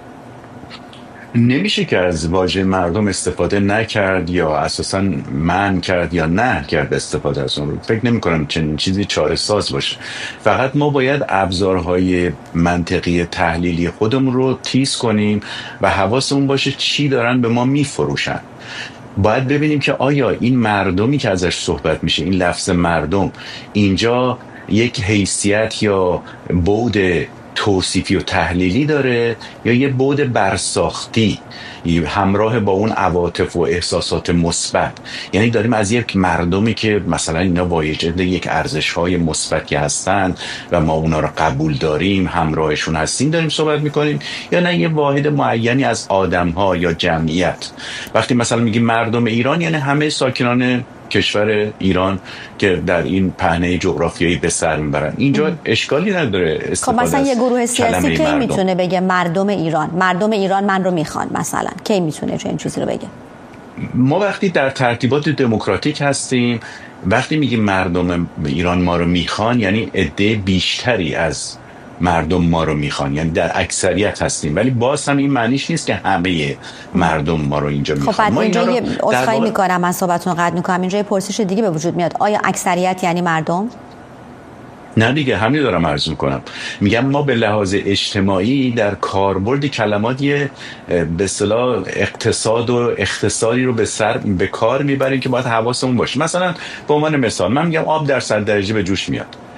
نمیشه که از واژه مردم استفاده نکرد یا اساساً منع کرد یا نه کرد استفاده از اون رو. فکر نمی کنم چنین چیزی چاره ساز باشه. فقط ما باید ابزارهای منطقی تحلیلی خودمون رو تیز کنیم و حواسمون باشه چی دارن به ما میفروشن. باید ببینیم که آیا این مردمی که ازش صحبت میشه، این لفظ مردم، اینجا یک حیثیت یا بعد توصیفی و تحلیلی داره یا یه بعد برساختی همراه با اون عواطف و احساسات مثبت. یعنی داریم از یک مردمی که مثلا اینا واجد یک ارزش‌های مثبتی هستن و ما اونا رو قبول داریم، همراهشون هستیم، داریم صحبت میکنیم، یا نه یه واحد معینی از آدم‌ها یا جمعیت. وقتی مثلا میگیم مردم ایران یعنی همه ساکنان کشور ایران که در این پهنه جغرافیایی به سر میبرن. اینجا اشکالی نداره استفاده از مثلا یه گروه سیاسی کی مردم. میتونه بگه مردم ایران من رو میخوان؟ مثلا کی میتونه چه این چیزی رو بگه؟ ما وقتی در ترتیبات دموکراتیک هستیم، وقتی میگیم مردم ایران ما رو میخوان، یعنی عده بیشتری از مردم ما رو میخوان، یعنی در اکثریت هستیم، ولی باز هم این معنیش نیست که همه مردم ما رو اینجا میخوان. خب بعد ما اینجا یه عذرخواهی میکنم، من صحبتتون رو قطع میکنم، اینجا یه پرسش دیگه به وجود میاد، آیا اکثریت یعنی مردم؟ نه دیگه، همین دارم عرض میکنم. میگم ما به لحاظ اجتماعی در کاربرد کلمات یه به اصطلاح اقتصاد و اختصاری رو به کار میبریم که باید حواسمون باشه. مثلا به عنوان مثال من میگم آب در 100 درجه به جوش میاد.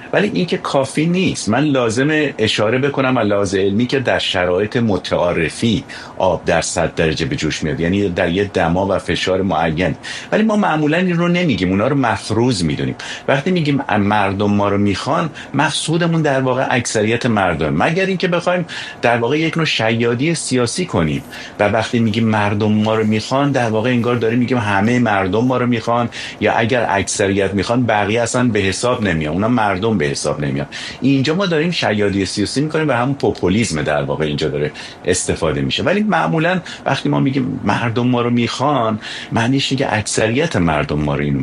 ولی این که کافی نیست. من لازم اشاره بکنم از لحاظ علمی که در شرایط متعارفی آب در 100 درجه به جوش میاد، یعنی در یه دما و فشار معین، ولی ما معمولا این رو نمیگیم، اونا رو مفروض میدونیم. وقتی میگیم مردم ما رو میخوان، مقصودمون در واقع اکثریت مردم، مگر اینکه بخوایم در واقع یک نوع شیادی سیاسی کنیم و وقتی میگیم مردم ما رو میخوان در واقع انگار داریم میگیم همه مردم ما رو میخوان، یا اگر اکثریت میخوان بقیه اصلا به حساب نمیان، اونا مردم به حساب نمیان. اینجا ما داریم شیادی سیاسی میکنیم و همون پوپولیسم در واقع اینجا داره استفاده میشه. ولی معمولا وقتی ما میگیم مردم ما رو میخوان، معنیش اینه که اکثریت مردم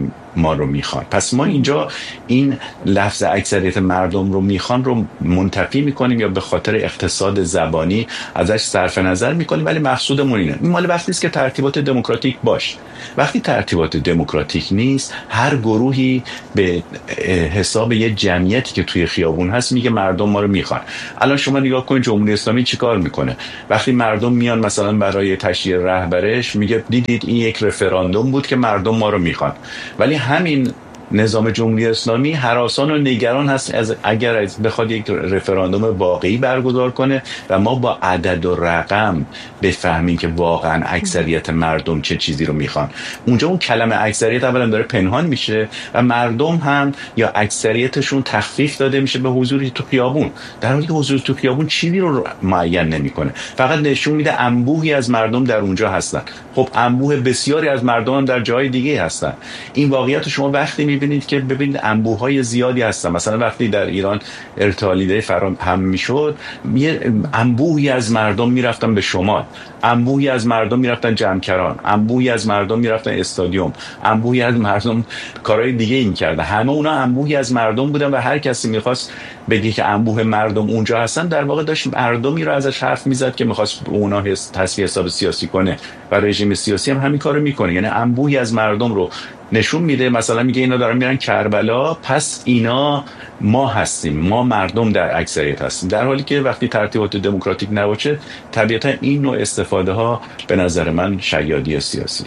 ما رو میخوان. پس ما اینجا این لفظ اکثریت مردم رو میخوان رو منتفی میکنیم یا به خاطر اقتصاد زبانی ازش صرف نظر میکنیم، ولی مقصودمون اینه. این مال وقتی است که ترتیبات دموکراتیک باشه. وقتی ترتیبات دموکراتیک نیست، هر گروهی به حساب یه جمعیتی که توی خیابون هست میگه مردم ما رو میخوان. الان شما نگاه کنید جمهوری اسلامی چیکار میکنه؟ وقتی مردم میان مثلا برای تشییع رهبرش، میگه دیدید این یک رفراندوم بود که مردم ما رو میخوان. ولی همین نظام جمهوری اسلامی هراسان و نگران هست اگر بخواد یک رفراندوم واقعی برگزار کنه و ما با عدد و رقم بفهمیم که واقعا اکثریت مردم چه چیزی رو میخوان. اونجا اون کلمه اکثریت اولا داره پنهان میشه و مردم هم یا اکثریتشون تخفیف داده میشه به حضوری تو خیابون، در حالی که حضور تو خیابون چیزی رو معین نمیکنه، فقط نشون میده انبوهی از مردم در اونجا هستن. خب انبوه بسیاری از مردم هم در جای دیگه هستن. این واقعیت شما وقتی میبینید که ببینید انبوه‌های زیادی هستن. مثلا وقتی در ایران ارتحالیده فراهم میشد، یه انبوهی از مردم میرفتن به شمال، انبوهی از مردم میرفتن جمکران، انبوهی از مردم میرفتن استادیوم، انبوهی از مردم کارهای دیگه این کرده. همه اونا انبوهی از مردم بودن و هر کسی میخواست بگه که انبوه مردم اونجا هستن، در واقع داشت مردمی رو ازش حرف میزد که میخواست اونا تصفیه حساب سیاسی کنه و رژیم سیاسی هم همین کارو میکنه. یعنی انبوهی از مردم رو نشون میده. مثلا میگه اینا دارن میرن کربلا، پس اینا ما هستیم، ما مردم در اکثریت هستیم، در حالی که وقتی ترتیبات دموکراتیک نباشه طبیعتا این نوع استفاده ها به نظر من شیادی سیاسی.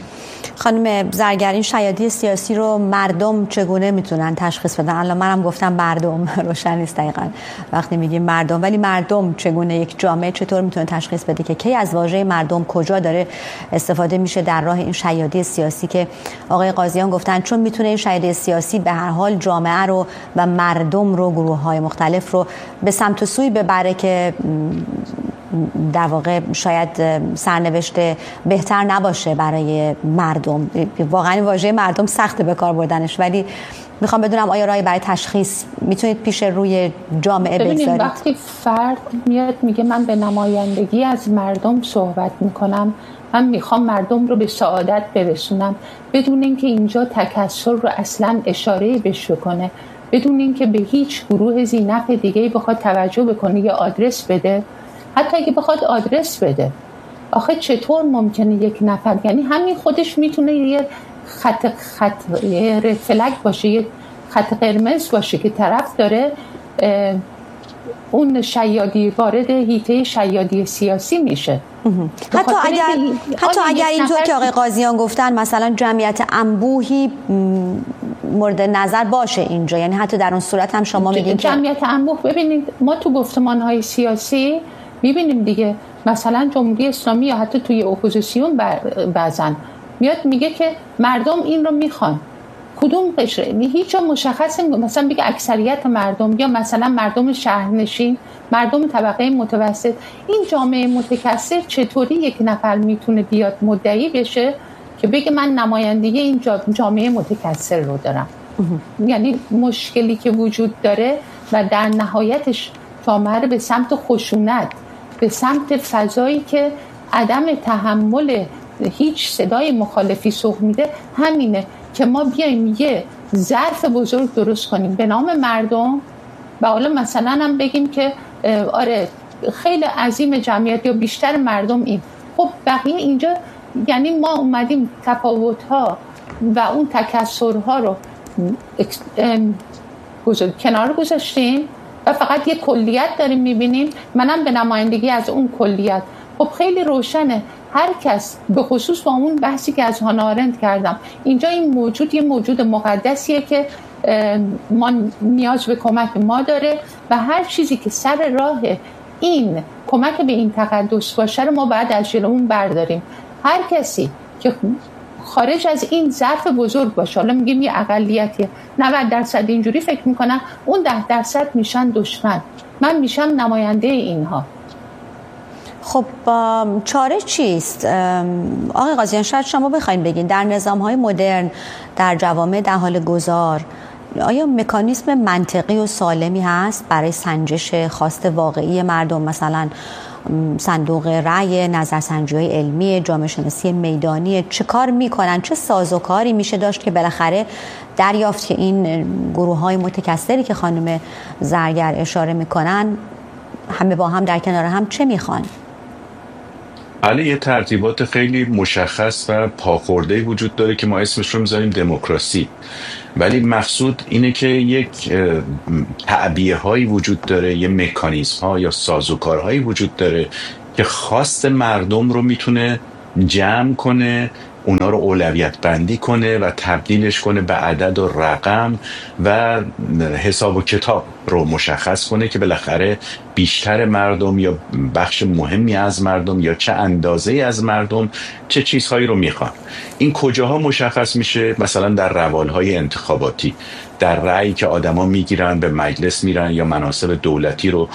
خانم زرگر، این شیادی سیاسی رو مردم چگونه میتونن تشخیص بدن؟ الان منم گفتم مردم روشن نیست دقیقاً وقتی میگیم مردم، ولی مردم چگونه، یک جامعه چطور میتونه تشخیص بده که کی از واژه مردم کجا داره استفاده میشه در راه این شیادی سیاسی که آقای قاضیان گفتن؟ چون میتونه این شیادی سیاسی به هر حال جامعه رو و مردم رو، گروه‌های مختلف رو به سمت و سوی ببره که در واقع شاید سرنوشت بهتر نباشه برای مردم. واقعا واژه مردم سخته به کار بردنش، ولی میخوام بدونم آیا راهی برای تشخیص میتونید پیش روی جامعه بگذارید؟ وقتی فرد میاد میگه من به نمایندگی از مردم صحبت میکنم، من میخوام مردم رو به سعادت برسونم، بدون اینکه اینجا تکثر رو اصلا اشاره بهش کنه، بدون اینکه به هیچ گروه ذی‌نفع دیگه‌ای بخواد توجه بکنه یا آدرس بده، حتی اگه بخواد آدرس بده، آخه چطور ممکنه یک نفر، یعنی همین خودش میتونه یه خط رد فلگ باشه، یه خط قرمز باشه که طرف داره اون شیادی وارد حیطه شیادی سیاسی میشه. حتی اگر اینطور که آقای قاضیان گفتن مثلا جمعیت انبوهی مورد نظر باشه اینجا، یعنی حتی در اون صورت هم شما میگین که جمعیت انبوه، ببینید ما تو گفتمان‌های سیاسی میبینیم دیگه، مثلا جمهوری اسلامی یا حتی توی اپوزیسیون بعضن میاد میگه که مردم این رو میخوان، کدوم قشره؟ هیچ جا مشخص مثلا بگه اکثریت مردم یا مثلا مردم شهرنشین، مردم طبقه متوسط. این جامعه متکثر چطوری یک نفر میتونه بیاد مدعی بشه که بگه من نمایندگی این جامعه متکثر رو دارم؟ یعنی مشکلی که وجود داره و در نهایتش جامعه رو به سمت خشونت، به سمت فضایی که عدم تحمل هیچ صدای مخالفی سوق میده، همینه که ما بیایم یه ظرف بزرگ درست کنیم به نام مردم و حالا مثلا هم بگیم که آره خیلی عظیم جمعیت یا بیشتر مردم این، خب بقیه اینجا، یعنی ما اومدیم تفاوت‌ها و اون تکثرها رو کنار گذاشتیم و فقط یه کلیت داریم میبینیم. منم به نمایندگی از اون کلیت، خب خیلی روشنه هر کس، به خصوص با اون بحثی که از هانا آرنت کردم، اینجا این موجود یه موجود مقدسیه که ما نیاز به کمک ما داره و هر چیزی که سر راه این کمک به این تقدس باشه رو ما باید از جلومون برداریم. هر کسی که خارج از این ظرف بزرگ باشه، حالا میگیم یه اقلیتیه 90% اینجوری فکر میکنن، اون 10% میشن دشمن، من میشم نماینده اینها. خب چاره چیست؟ آقای قاضیان شاید شما بخواید بگین در نظام‌های مدرن، در جوامع در حال گذار، آیا مکانیزم منطقی و سالمی هست برای سنجش خواست واقعی مردم؟ مثلا صندوق رأی، نظرسنجی‌های علمی، جامعه شناسی میدانی چه کار میکنن؟ چه سازوکاری میشه داشت که بالاخره دریافت که این گروه‌های متکثری که خانم زرگر اشاره میکنن همه با هم در کنار هم چه میخوان؟ بله، یه ترتیبات خیلی مشخص و پاخورده‌ای وجود داره که ما اسمش رو میذاریم دموکراسی، ولی مقصود اینه که یک تعبیه‌هایی وجود داره، یه مکانیزم‌ها یا سازوکارهایی وجود داره که خواست مردم رو میتونه جمع کنه، اونا رو اولویت بندی کنه و تبدیلش کنه به عدد و رقم و حساب و کتاب رو مشخص کنه که بالاخره بیشتر مردم یا بخش مهمی از مردم یا چه اندازه از مردم چه چیزهایی رو میخوان. این کجاها مشخص میشه؟ مثلا در روالهای انتخاباتی، در رأیی که آدما میگیرن، به مجلس میرن یا مناصب دولتی رو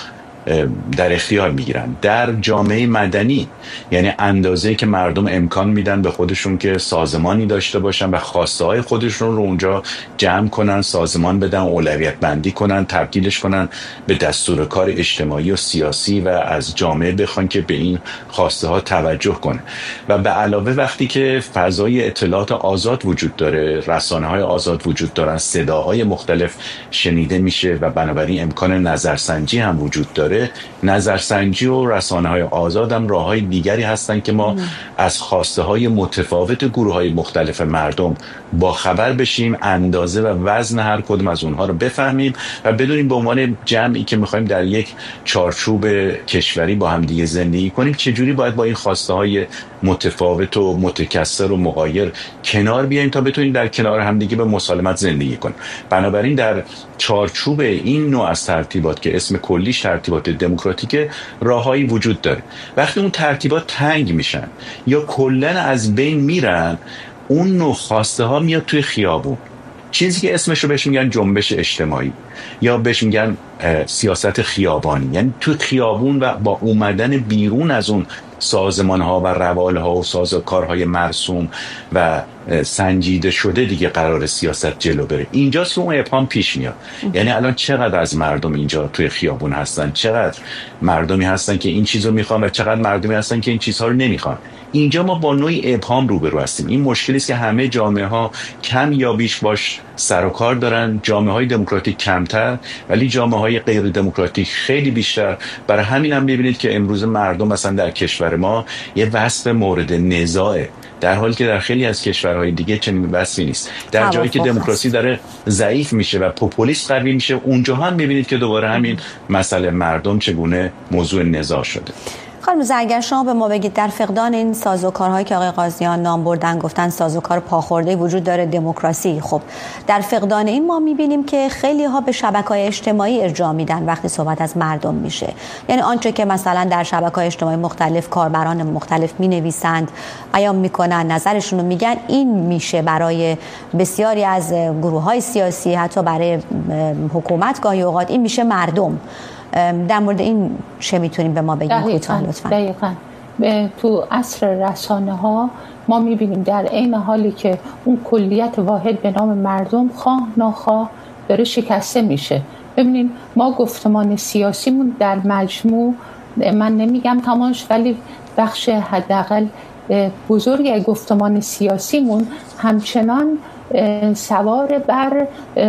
در اختیار میگیرن. در جامعه مدنی، یعنی اندازه‌ای که مردم امکان میدن به خودشون که سازمانی داشته باشن و خواسته های خودشون رو اونجا جمع کنن، سازمان بدن، اولویت بندی کنن، تبدیلش کنن به دستور کار اجتماعی و سیاسی و از جامعه بخوان که به این خواسته ها توجه کنه. و به علاوه وقتی که فضای اطلاعات آزاد وجود داره، رسانه های آزاد وجود دارن، صداهای مختلف شنیده میشه و بنابراین امکان نظرسنجی هم وجود داره، نظرسنجی و رسانه‌های آزاد هم راه‌های دیگری هستن که ما از خواسته های متفاوت گروه‌های مختلف مردم با خبر بشیم، اندازه و وزن هر کدوم از اونها رو بفهمیم و بدونیم به عنوان جمعی که می‌خوایم در یک چارچوب کشوری با هم دیگه زندگی کنیم چجوری باید با این خواسته های متفاوت و متکثر و مغایر کنار بیاییم تا بتونیم در کنار هم دیگه به مسالمت زندگی کنیم. بنابراین در چارچوب این نوع از ترتیبات که اسم کلیش ترتیبات دموکراتیک، راههایی وجود داره. وقتی اون ترتیبات تنگ میشن یا کلاً از بین میرن، اون نوع خواسته ها میاد توی خیابون، چیزی که اسمش رو بهش میگن جنبش اجتماعی یا بهش میگن سیاست خیابانی، یعنی توی خیابون و با اومدن بیرون از اون سازمان ها و روال ها و سازوکارهای مرسوم و سنجیده شده دیگه قرار سیاست جلو بره. اینجاست که اون ابهام پیش میاد. یعنی الان چقدر از مردم اینجا توی خیابون هستن، چقدر مردمی هستن که این چیزو میخوان و چقدر مردمی هستن که این چیزها رو نمیخوان. اینجا ما با نوعی ابهام روبرو هستیم. این مشکلی است که همه جامعه ها کم یا بیش باش سر و کار دارن، جامعه های دموکراتیک کمتر ولی جامعه های غیر دموکراتیک خیلی بیشتر. برای همین هم میبینید که امروز مردم مثلا در کشور ما یه وصف مورد نزاعه، در حالی که در خیلی از کشورهای دیگه چنین وصفی نیست. در جایی که دموکراسی داره ضعیف میشه و پوپولیسم قوی میشه، اونجا هم میبینید که دوباره همین مسئله مردم چگونه موضوع نزاع شده. خانم زرگر، شما به ما بگید در فقدان این سازوکارهایی که آقای قاضیان نام بردن، گفتن سازوکار پاخورده وجود داره دموکراسی، خب در فقدان این ما میبینیم که خیلی ها به شبکه‌های اجتماعی ارجاع میدن وقتی صحبت از مردم میشه. یعنی آنچه که مثلا در شبکه‌های اجتماعی مختلف کاربران مختلف مینویسند، بیان میکنن، نظرشون رو میگن، این میشه برای بسیاری از گروه‌های سیاسی، حتی برای حکومت گاهی اوقات این میشه مردم. در مورد این چه میتونیم به ما بگیم کوتاه لطفاً؟ دقیقاً تو عصر رسانه ها ما میبینیم در عین حالی که اون کلیت واحد به نام مردم خواه ناخواه داره شکسته میشه. ببینید ما گفتمان سیاسیمون در مجموع، من نمیگم تمامش ولی بخش حداقل بزرگی از گفتمان سیاسیمون همچنان سوار بر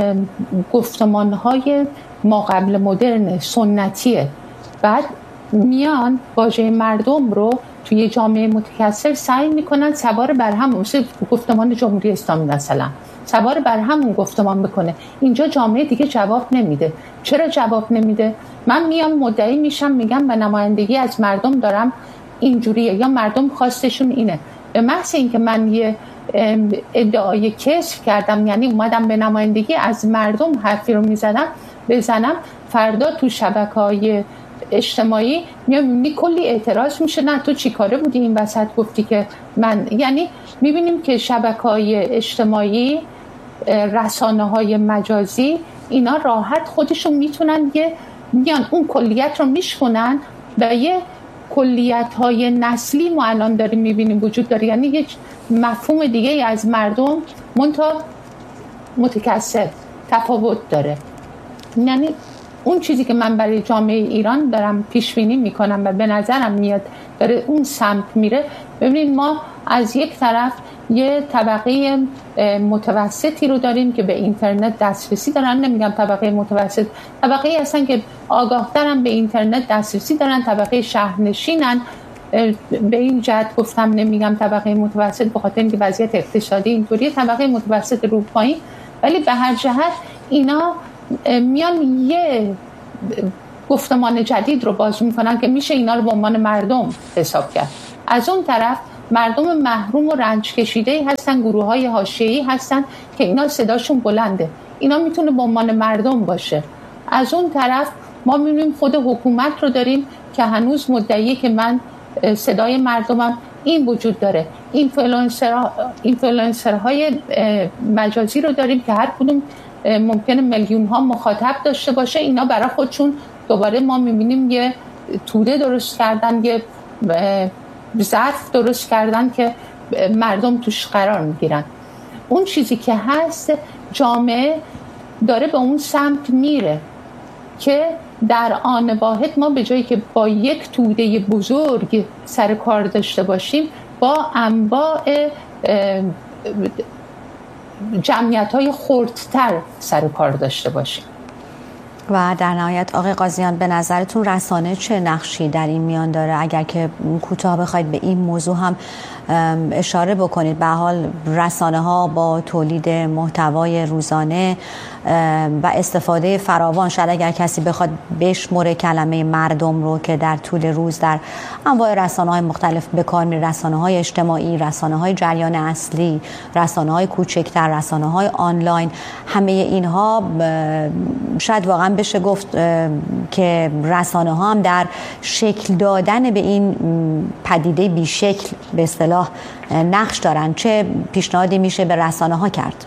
گفتمان‌های ما قبل مدرن سنتیه. بعد میان واژه مردم رو توی جامعه متکثر سعی میکنن سوار بر هم، مثل گفتمان جمهوری اسلامی مثلا سوار بر همون گفتمان بکنه. اینجا جامعه دیگه جواب نمیده. چرا جواب نمیده؟ من میام مدعی میشم، میگم به نمایندگی از مردم دارم اینجوریه یا مردم خواستشون اینه. به محض اینکه من یه ادعای کسب کردم، یعنی اومدم به نمایندگی از مردم حرفی رو بزنم، فردا تو شبکه‌های اجتماعی میبینی کلی اعتراض میشه، نه تو چی کاره بودی این وسط گفتی که من، یعنی میبینیم که شبکه‌های اجتماعی، رسانه‌های مجازی، اینا راحت خودشون میتونن میان اون کلیت رو میشکنن و یه کلیت‌های نسلی ما الان داریم میبینیم وجود داره، یعنی یک مفهوم دیگه از مردم متکثر تفاوت داره. یعنی اون چیزی که من برای جامعه ایران دارم پیش بینی میکنم و به نظرم میاد داره اون سمت میره. ببینید ما از یک طرف یه طبقه متوسطی رو داریم که به اینترنت دسترسی دارن، نمیگم طبقه متوسط، طبقه هستن که آگاه ترن، به اینترنت دسترسی دارن، طبقه شهرنشینن. به این جهت گفتم نمیگم طبقه متوسط به خاطر اینکه وضعیت اقتصادی اینطوریه، طبقه متوسط رو پایین، ولی به هر جهت اینا میان یه گفتمان جدید رو باز میکنن که میشه اینا رو به عنوان مردم حساب کرد. از اون طرف مردم محروم و رنج کشیده هستن، گروه های حاشیه‌ای هستن که اینا صداشون بلنده، اینا میتونه به عنوان مردم باشه. از اون طرف ما میبینیم خود حکومت رو داریم که هنوز مدعیه که من صدای مردمم. این وجود داره، اینفلوئنسرهای مجازی رو داریم که هر کدوم ممکنه میلیون ها مخاطب داشته باشه، اینا برای خودشون دوباره ما میبینیم یه توده درست کردن، یه ظرف درست کردن که مردم توش قرار میگیرن. اون چیزی که هست جامعه داره به اون سمت میره که در آن واحد ما به جایی که با یک توده بزرگ سر کار داشته باشیم، با انواع جمعیت‌های خردتر سر کار داشته باشیم. و در نهایت آقای قاضیان به نظرتون رسانه چه نقشی در این میان داره؟ اگر که کوتاه بخواید به این موضوع هم اشاره بکنید. به حال رسانه ها با تولید محتوای روزانه و استفاده فراوان، شاید اگر کسی بخواد بشمره کلمه مردم رو که در طول روز در انواع رسانه های مختلف به کار میره، رسانه های اجتماعی، رسانه های جریان اصلی، رسانه های کوچکتر، رسانه های آنلاین، همه اینها شاید واقعا بشه گفت که رسانه ها هم در شکل دادن به این پدیده بیشکل به اصطلاح نقش دارن. چه پیشنهادی میشه به رسانه ها کرد؟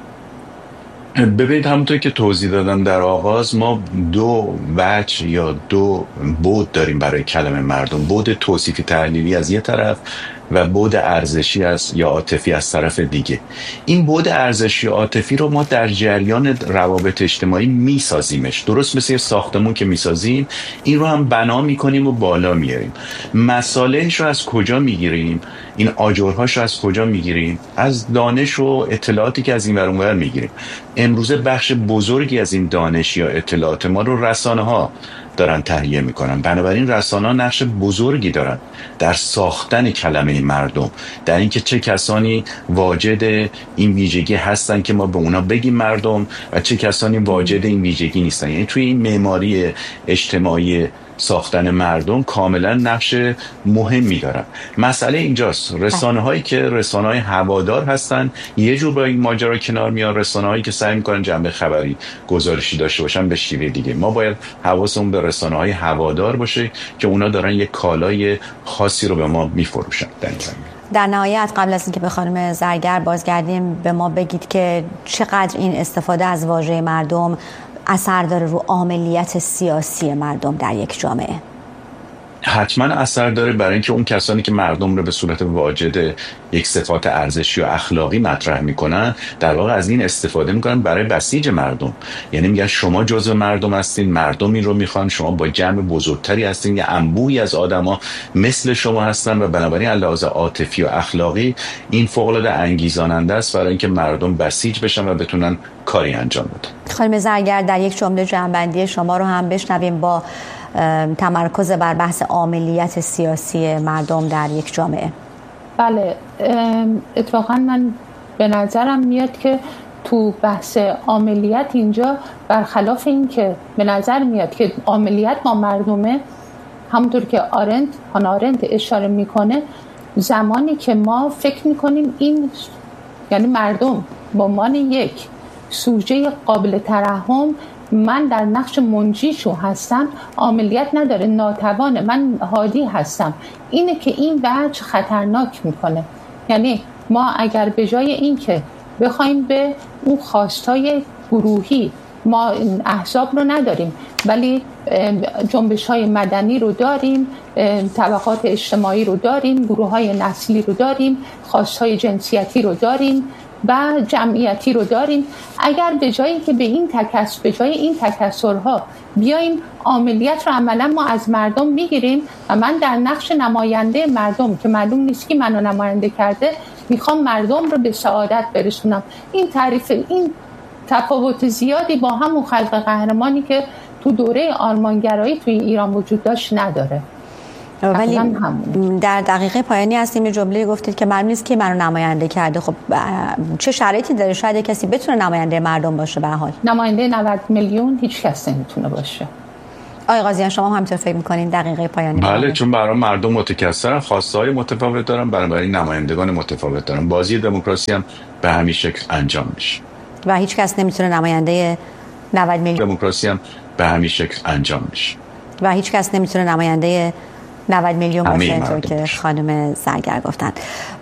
ببینید، همونطور که توضیح دادم در آغاز، ما دو وجه یا دو بعد داریم برای کلمه مردم: بعد توصیفی تحلیلی از یه طرف و بعد ارزشی یا عاطفی از طرف دیگه. این بعد ارزشی و عاطفی رو ما در جریان روابط اجتماعی میسازیمش، درست مثل یه ساختمون که میسازیم، این رو هم بنا میکنیم و بالا میاریم. مصالحش رو از کجا میگیریم؟ این آجرهاش رو از کجا میگیریم؟ از دانش و اطلاعاتی که از این ور اون ور میگیریم. امروزه بخش بزرگی از این دانش یا اطلاعات ما رو رسانه ها دارن تهیه میکنن. بنابراین رسانه ها نقش بزرگی دارن در ساختن کلمه مردم، در اینکه چه کسانی واجد این ویژگی هستن که ما به اونا بگیم مردم و چه کسانی واجد این ویژگی نیستن. یعنی توی این معماری اجتماعی ساختن مردم کاملا نقش مهمی دارن. مسئله اینجاست، رسانه هایی که رسانه های هوادار هستن یه جور با این ماجرا کنار میان، رسانه هایی که سعی میکنن جنبه خبری گزارشی داشته باشن به شیوه دیگه. ما باید حواسمون به رسانه های هوادار باشه که اونا دارن یک کالای خاصی رو به ما میفروشن. در نهایت قبل از اینکه به خانم زرگر بازگردیم، به ما بگید که چقدر این استفاده از واژه مردم اثر داره رو عاملیت سیاسی مردم در یک جامعه. حتما اثر داره، برای اینکه اون کسانی که مردم رو به صورت واجد یک صفات ارزشی و اخلاقی مطرح میکنن، در واقع از این استفاده میکنن برای بسیج مردم. یعنی میگن شما جزو مردم هستین، مردم این رو میخوان، شما با جمع بزرگتری هستین، یه انبوهی از آدما مثل شما هستن و بنابراین لحاظ عاطفی و اخلاقی این فوق العاده انگیزاننده است برای اینکه مردم بسیج بشن و بتونن کاری انجام بدن. خانم زرگر، در یک جمله جمع‌بندی شما رو هم بشنویم با تمرکز بر بحث عاملیت سیاسی مردم در یک جامعه. بله، اتفاقا من به نظرم میاد که تو بحث عاملیت اینجا برخلاف این که به نظر میاد که عاملیت با مردمه، همونطور که هانا آرنت اشاره میکنه، زمانی که ما فکر میکنیم این، یعنی مردم به عنوان یک سوژه قابل ترحم، من در نقش منجیشو هستم، عاملیت نداره، ناتوانه، من هادی هستم، اینه که این وجه خطرناک میکنه. یعنی ما اگر به جای این که بخوایم به اون خواستای گروهی، ما احزاب رو نداریم ولی جنبش‌های مدنی رو داریم، طبقات اجتماعی رو داریم، گروه‌های نسلی رو داریم، خواستهای جنسیتی رو داریم و جمعیتی رو داریم. اگر به جایی که به جای این تکثرها بیاییم عاملیت رو عملا ما از مردم میگیریم و من در نقش نماینده مردم که معلوم نیست که منو نماینده کرده میخوام مردم رو به سعادت برسونم، این تعریف، این تفاوت زیادی با همون خلق قهرمانی که تو دوره آرمانگرایی توی ایران وجود داشت نداره. ولی در دقیقه پایانی هستیم یه جمله گفتید که معلوم نیست که منو نماینده کرده. خب چه شرایطی داره شاید کسی بتونه نماینده مردم باشه؟ به هر حال نماینده 90 میلیون هیچ کس نمیتونه باشه. آقای قاضیان شما هم همینطور فکر می‌کنین دقیقه پایانی؟ بله، چون برای مردم متکثرن، خواسته‌های متفاوت دارن، برای نمایندگان متفاوت دارن. بازی دموکراسی هم به همین شکل انجام میشه و هیچ کس نمیتونه نماینده 90 میلیون دموکراسی هم به همین شکل انجام میشه و هیچ کس نمیتونه نماینده 90 میلیون باشه، اینطور که خانم زرگر گفتن.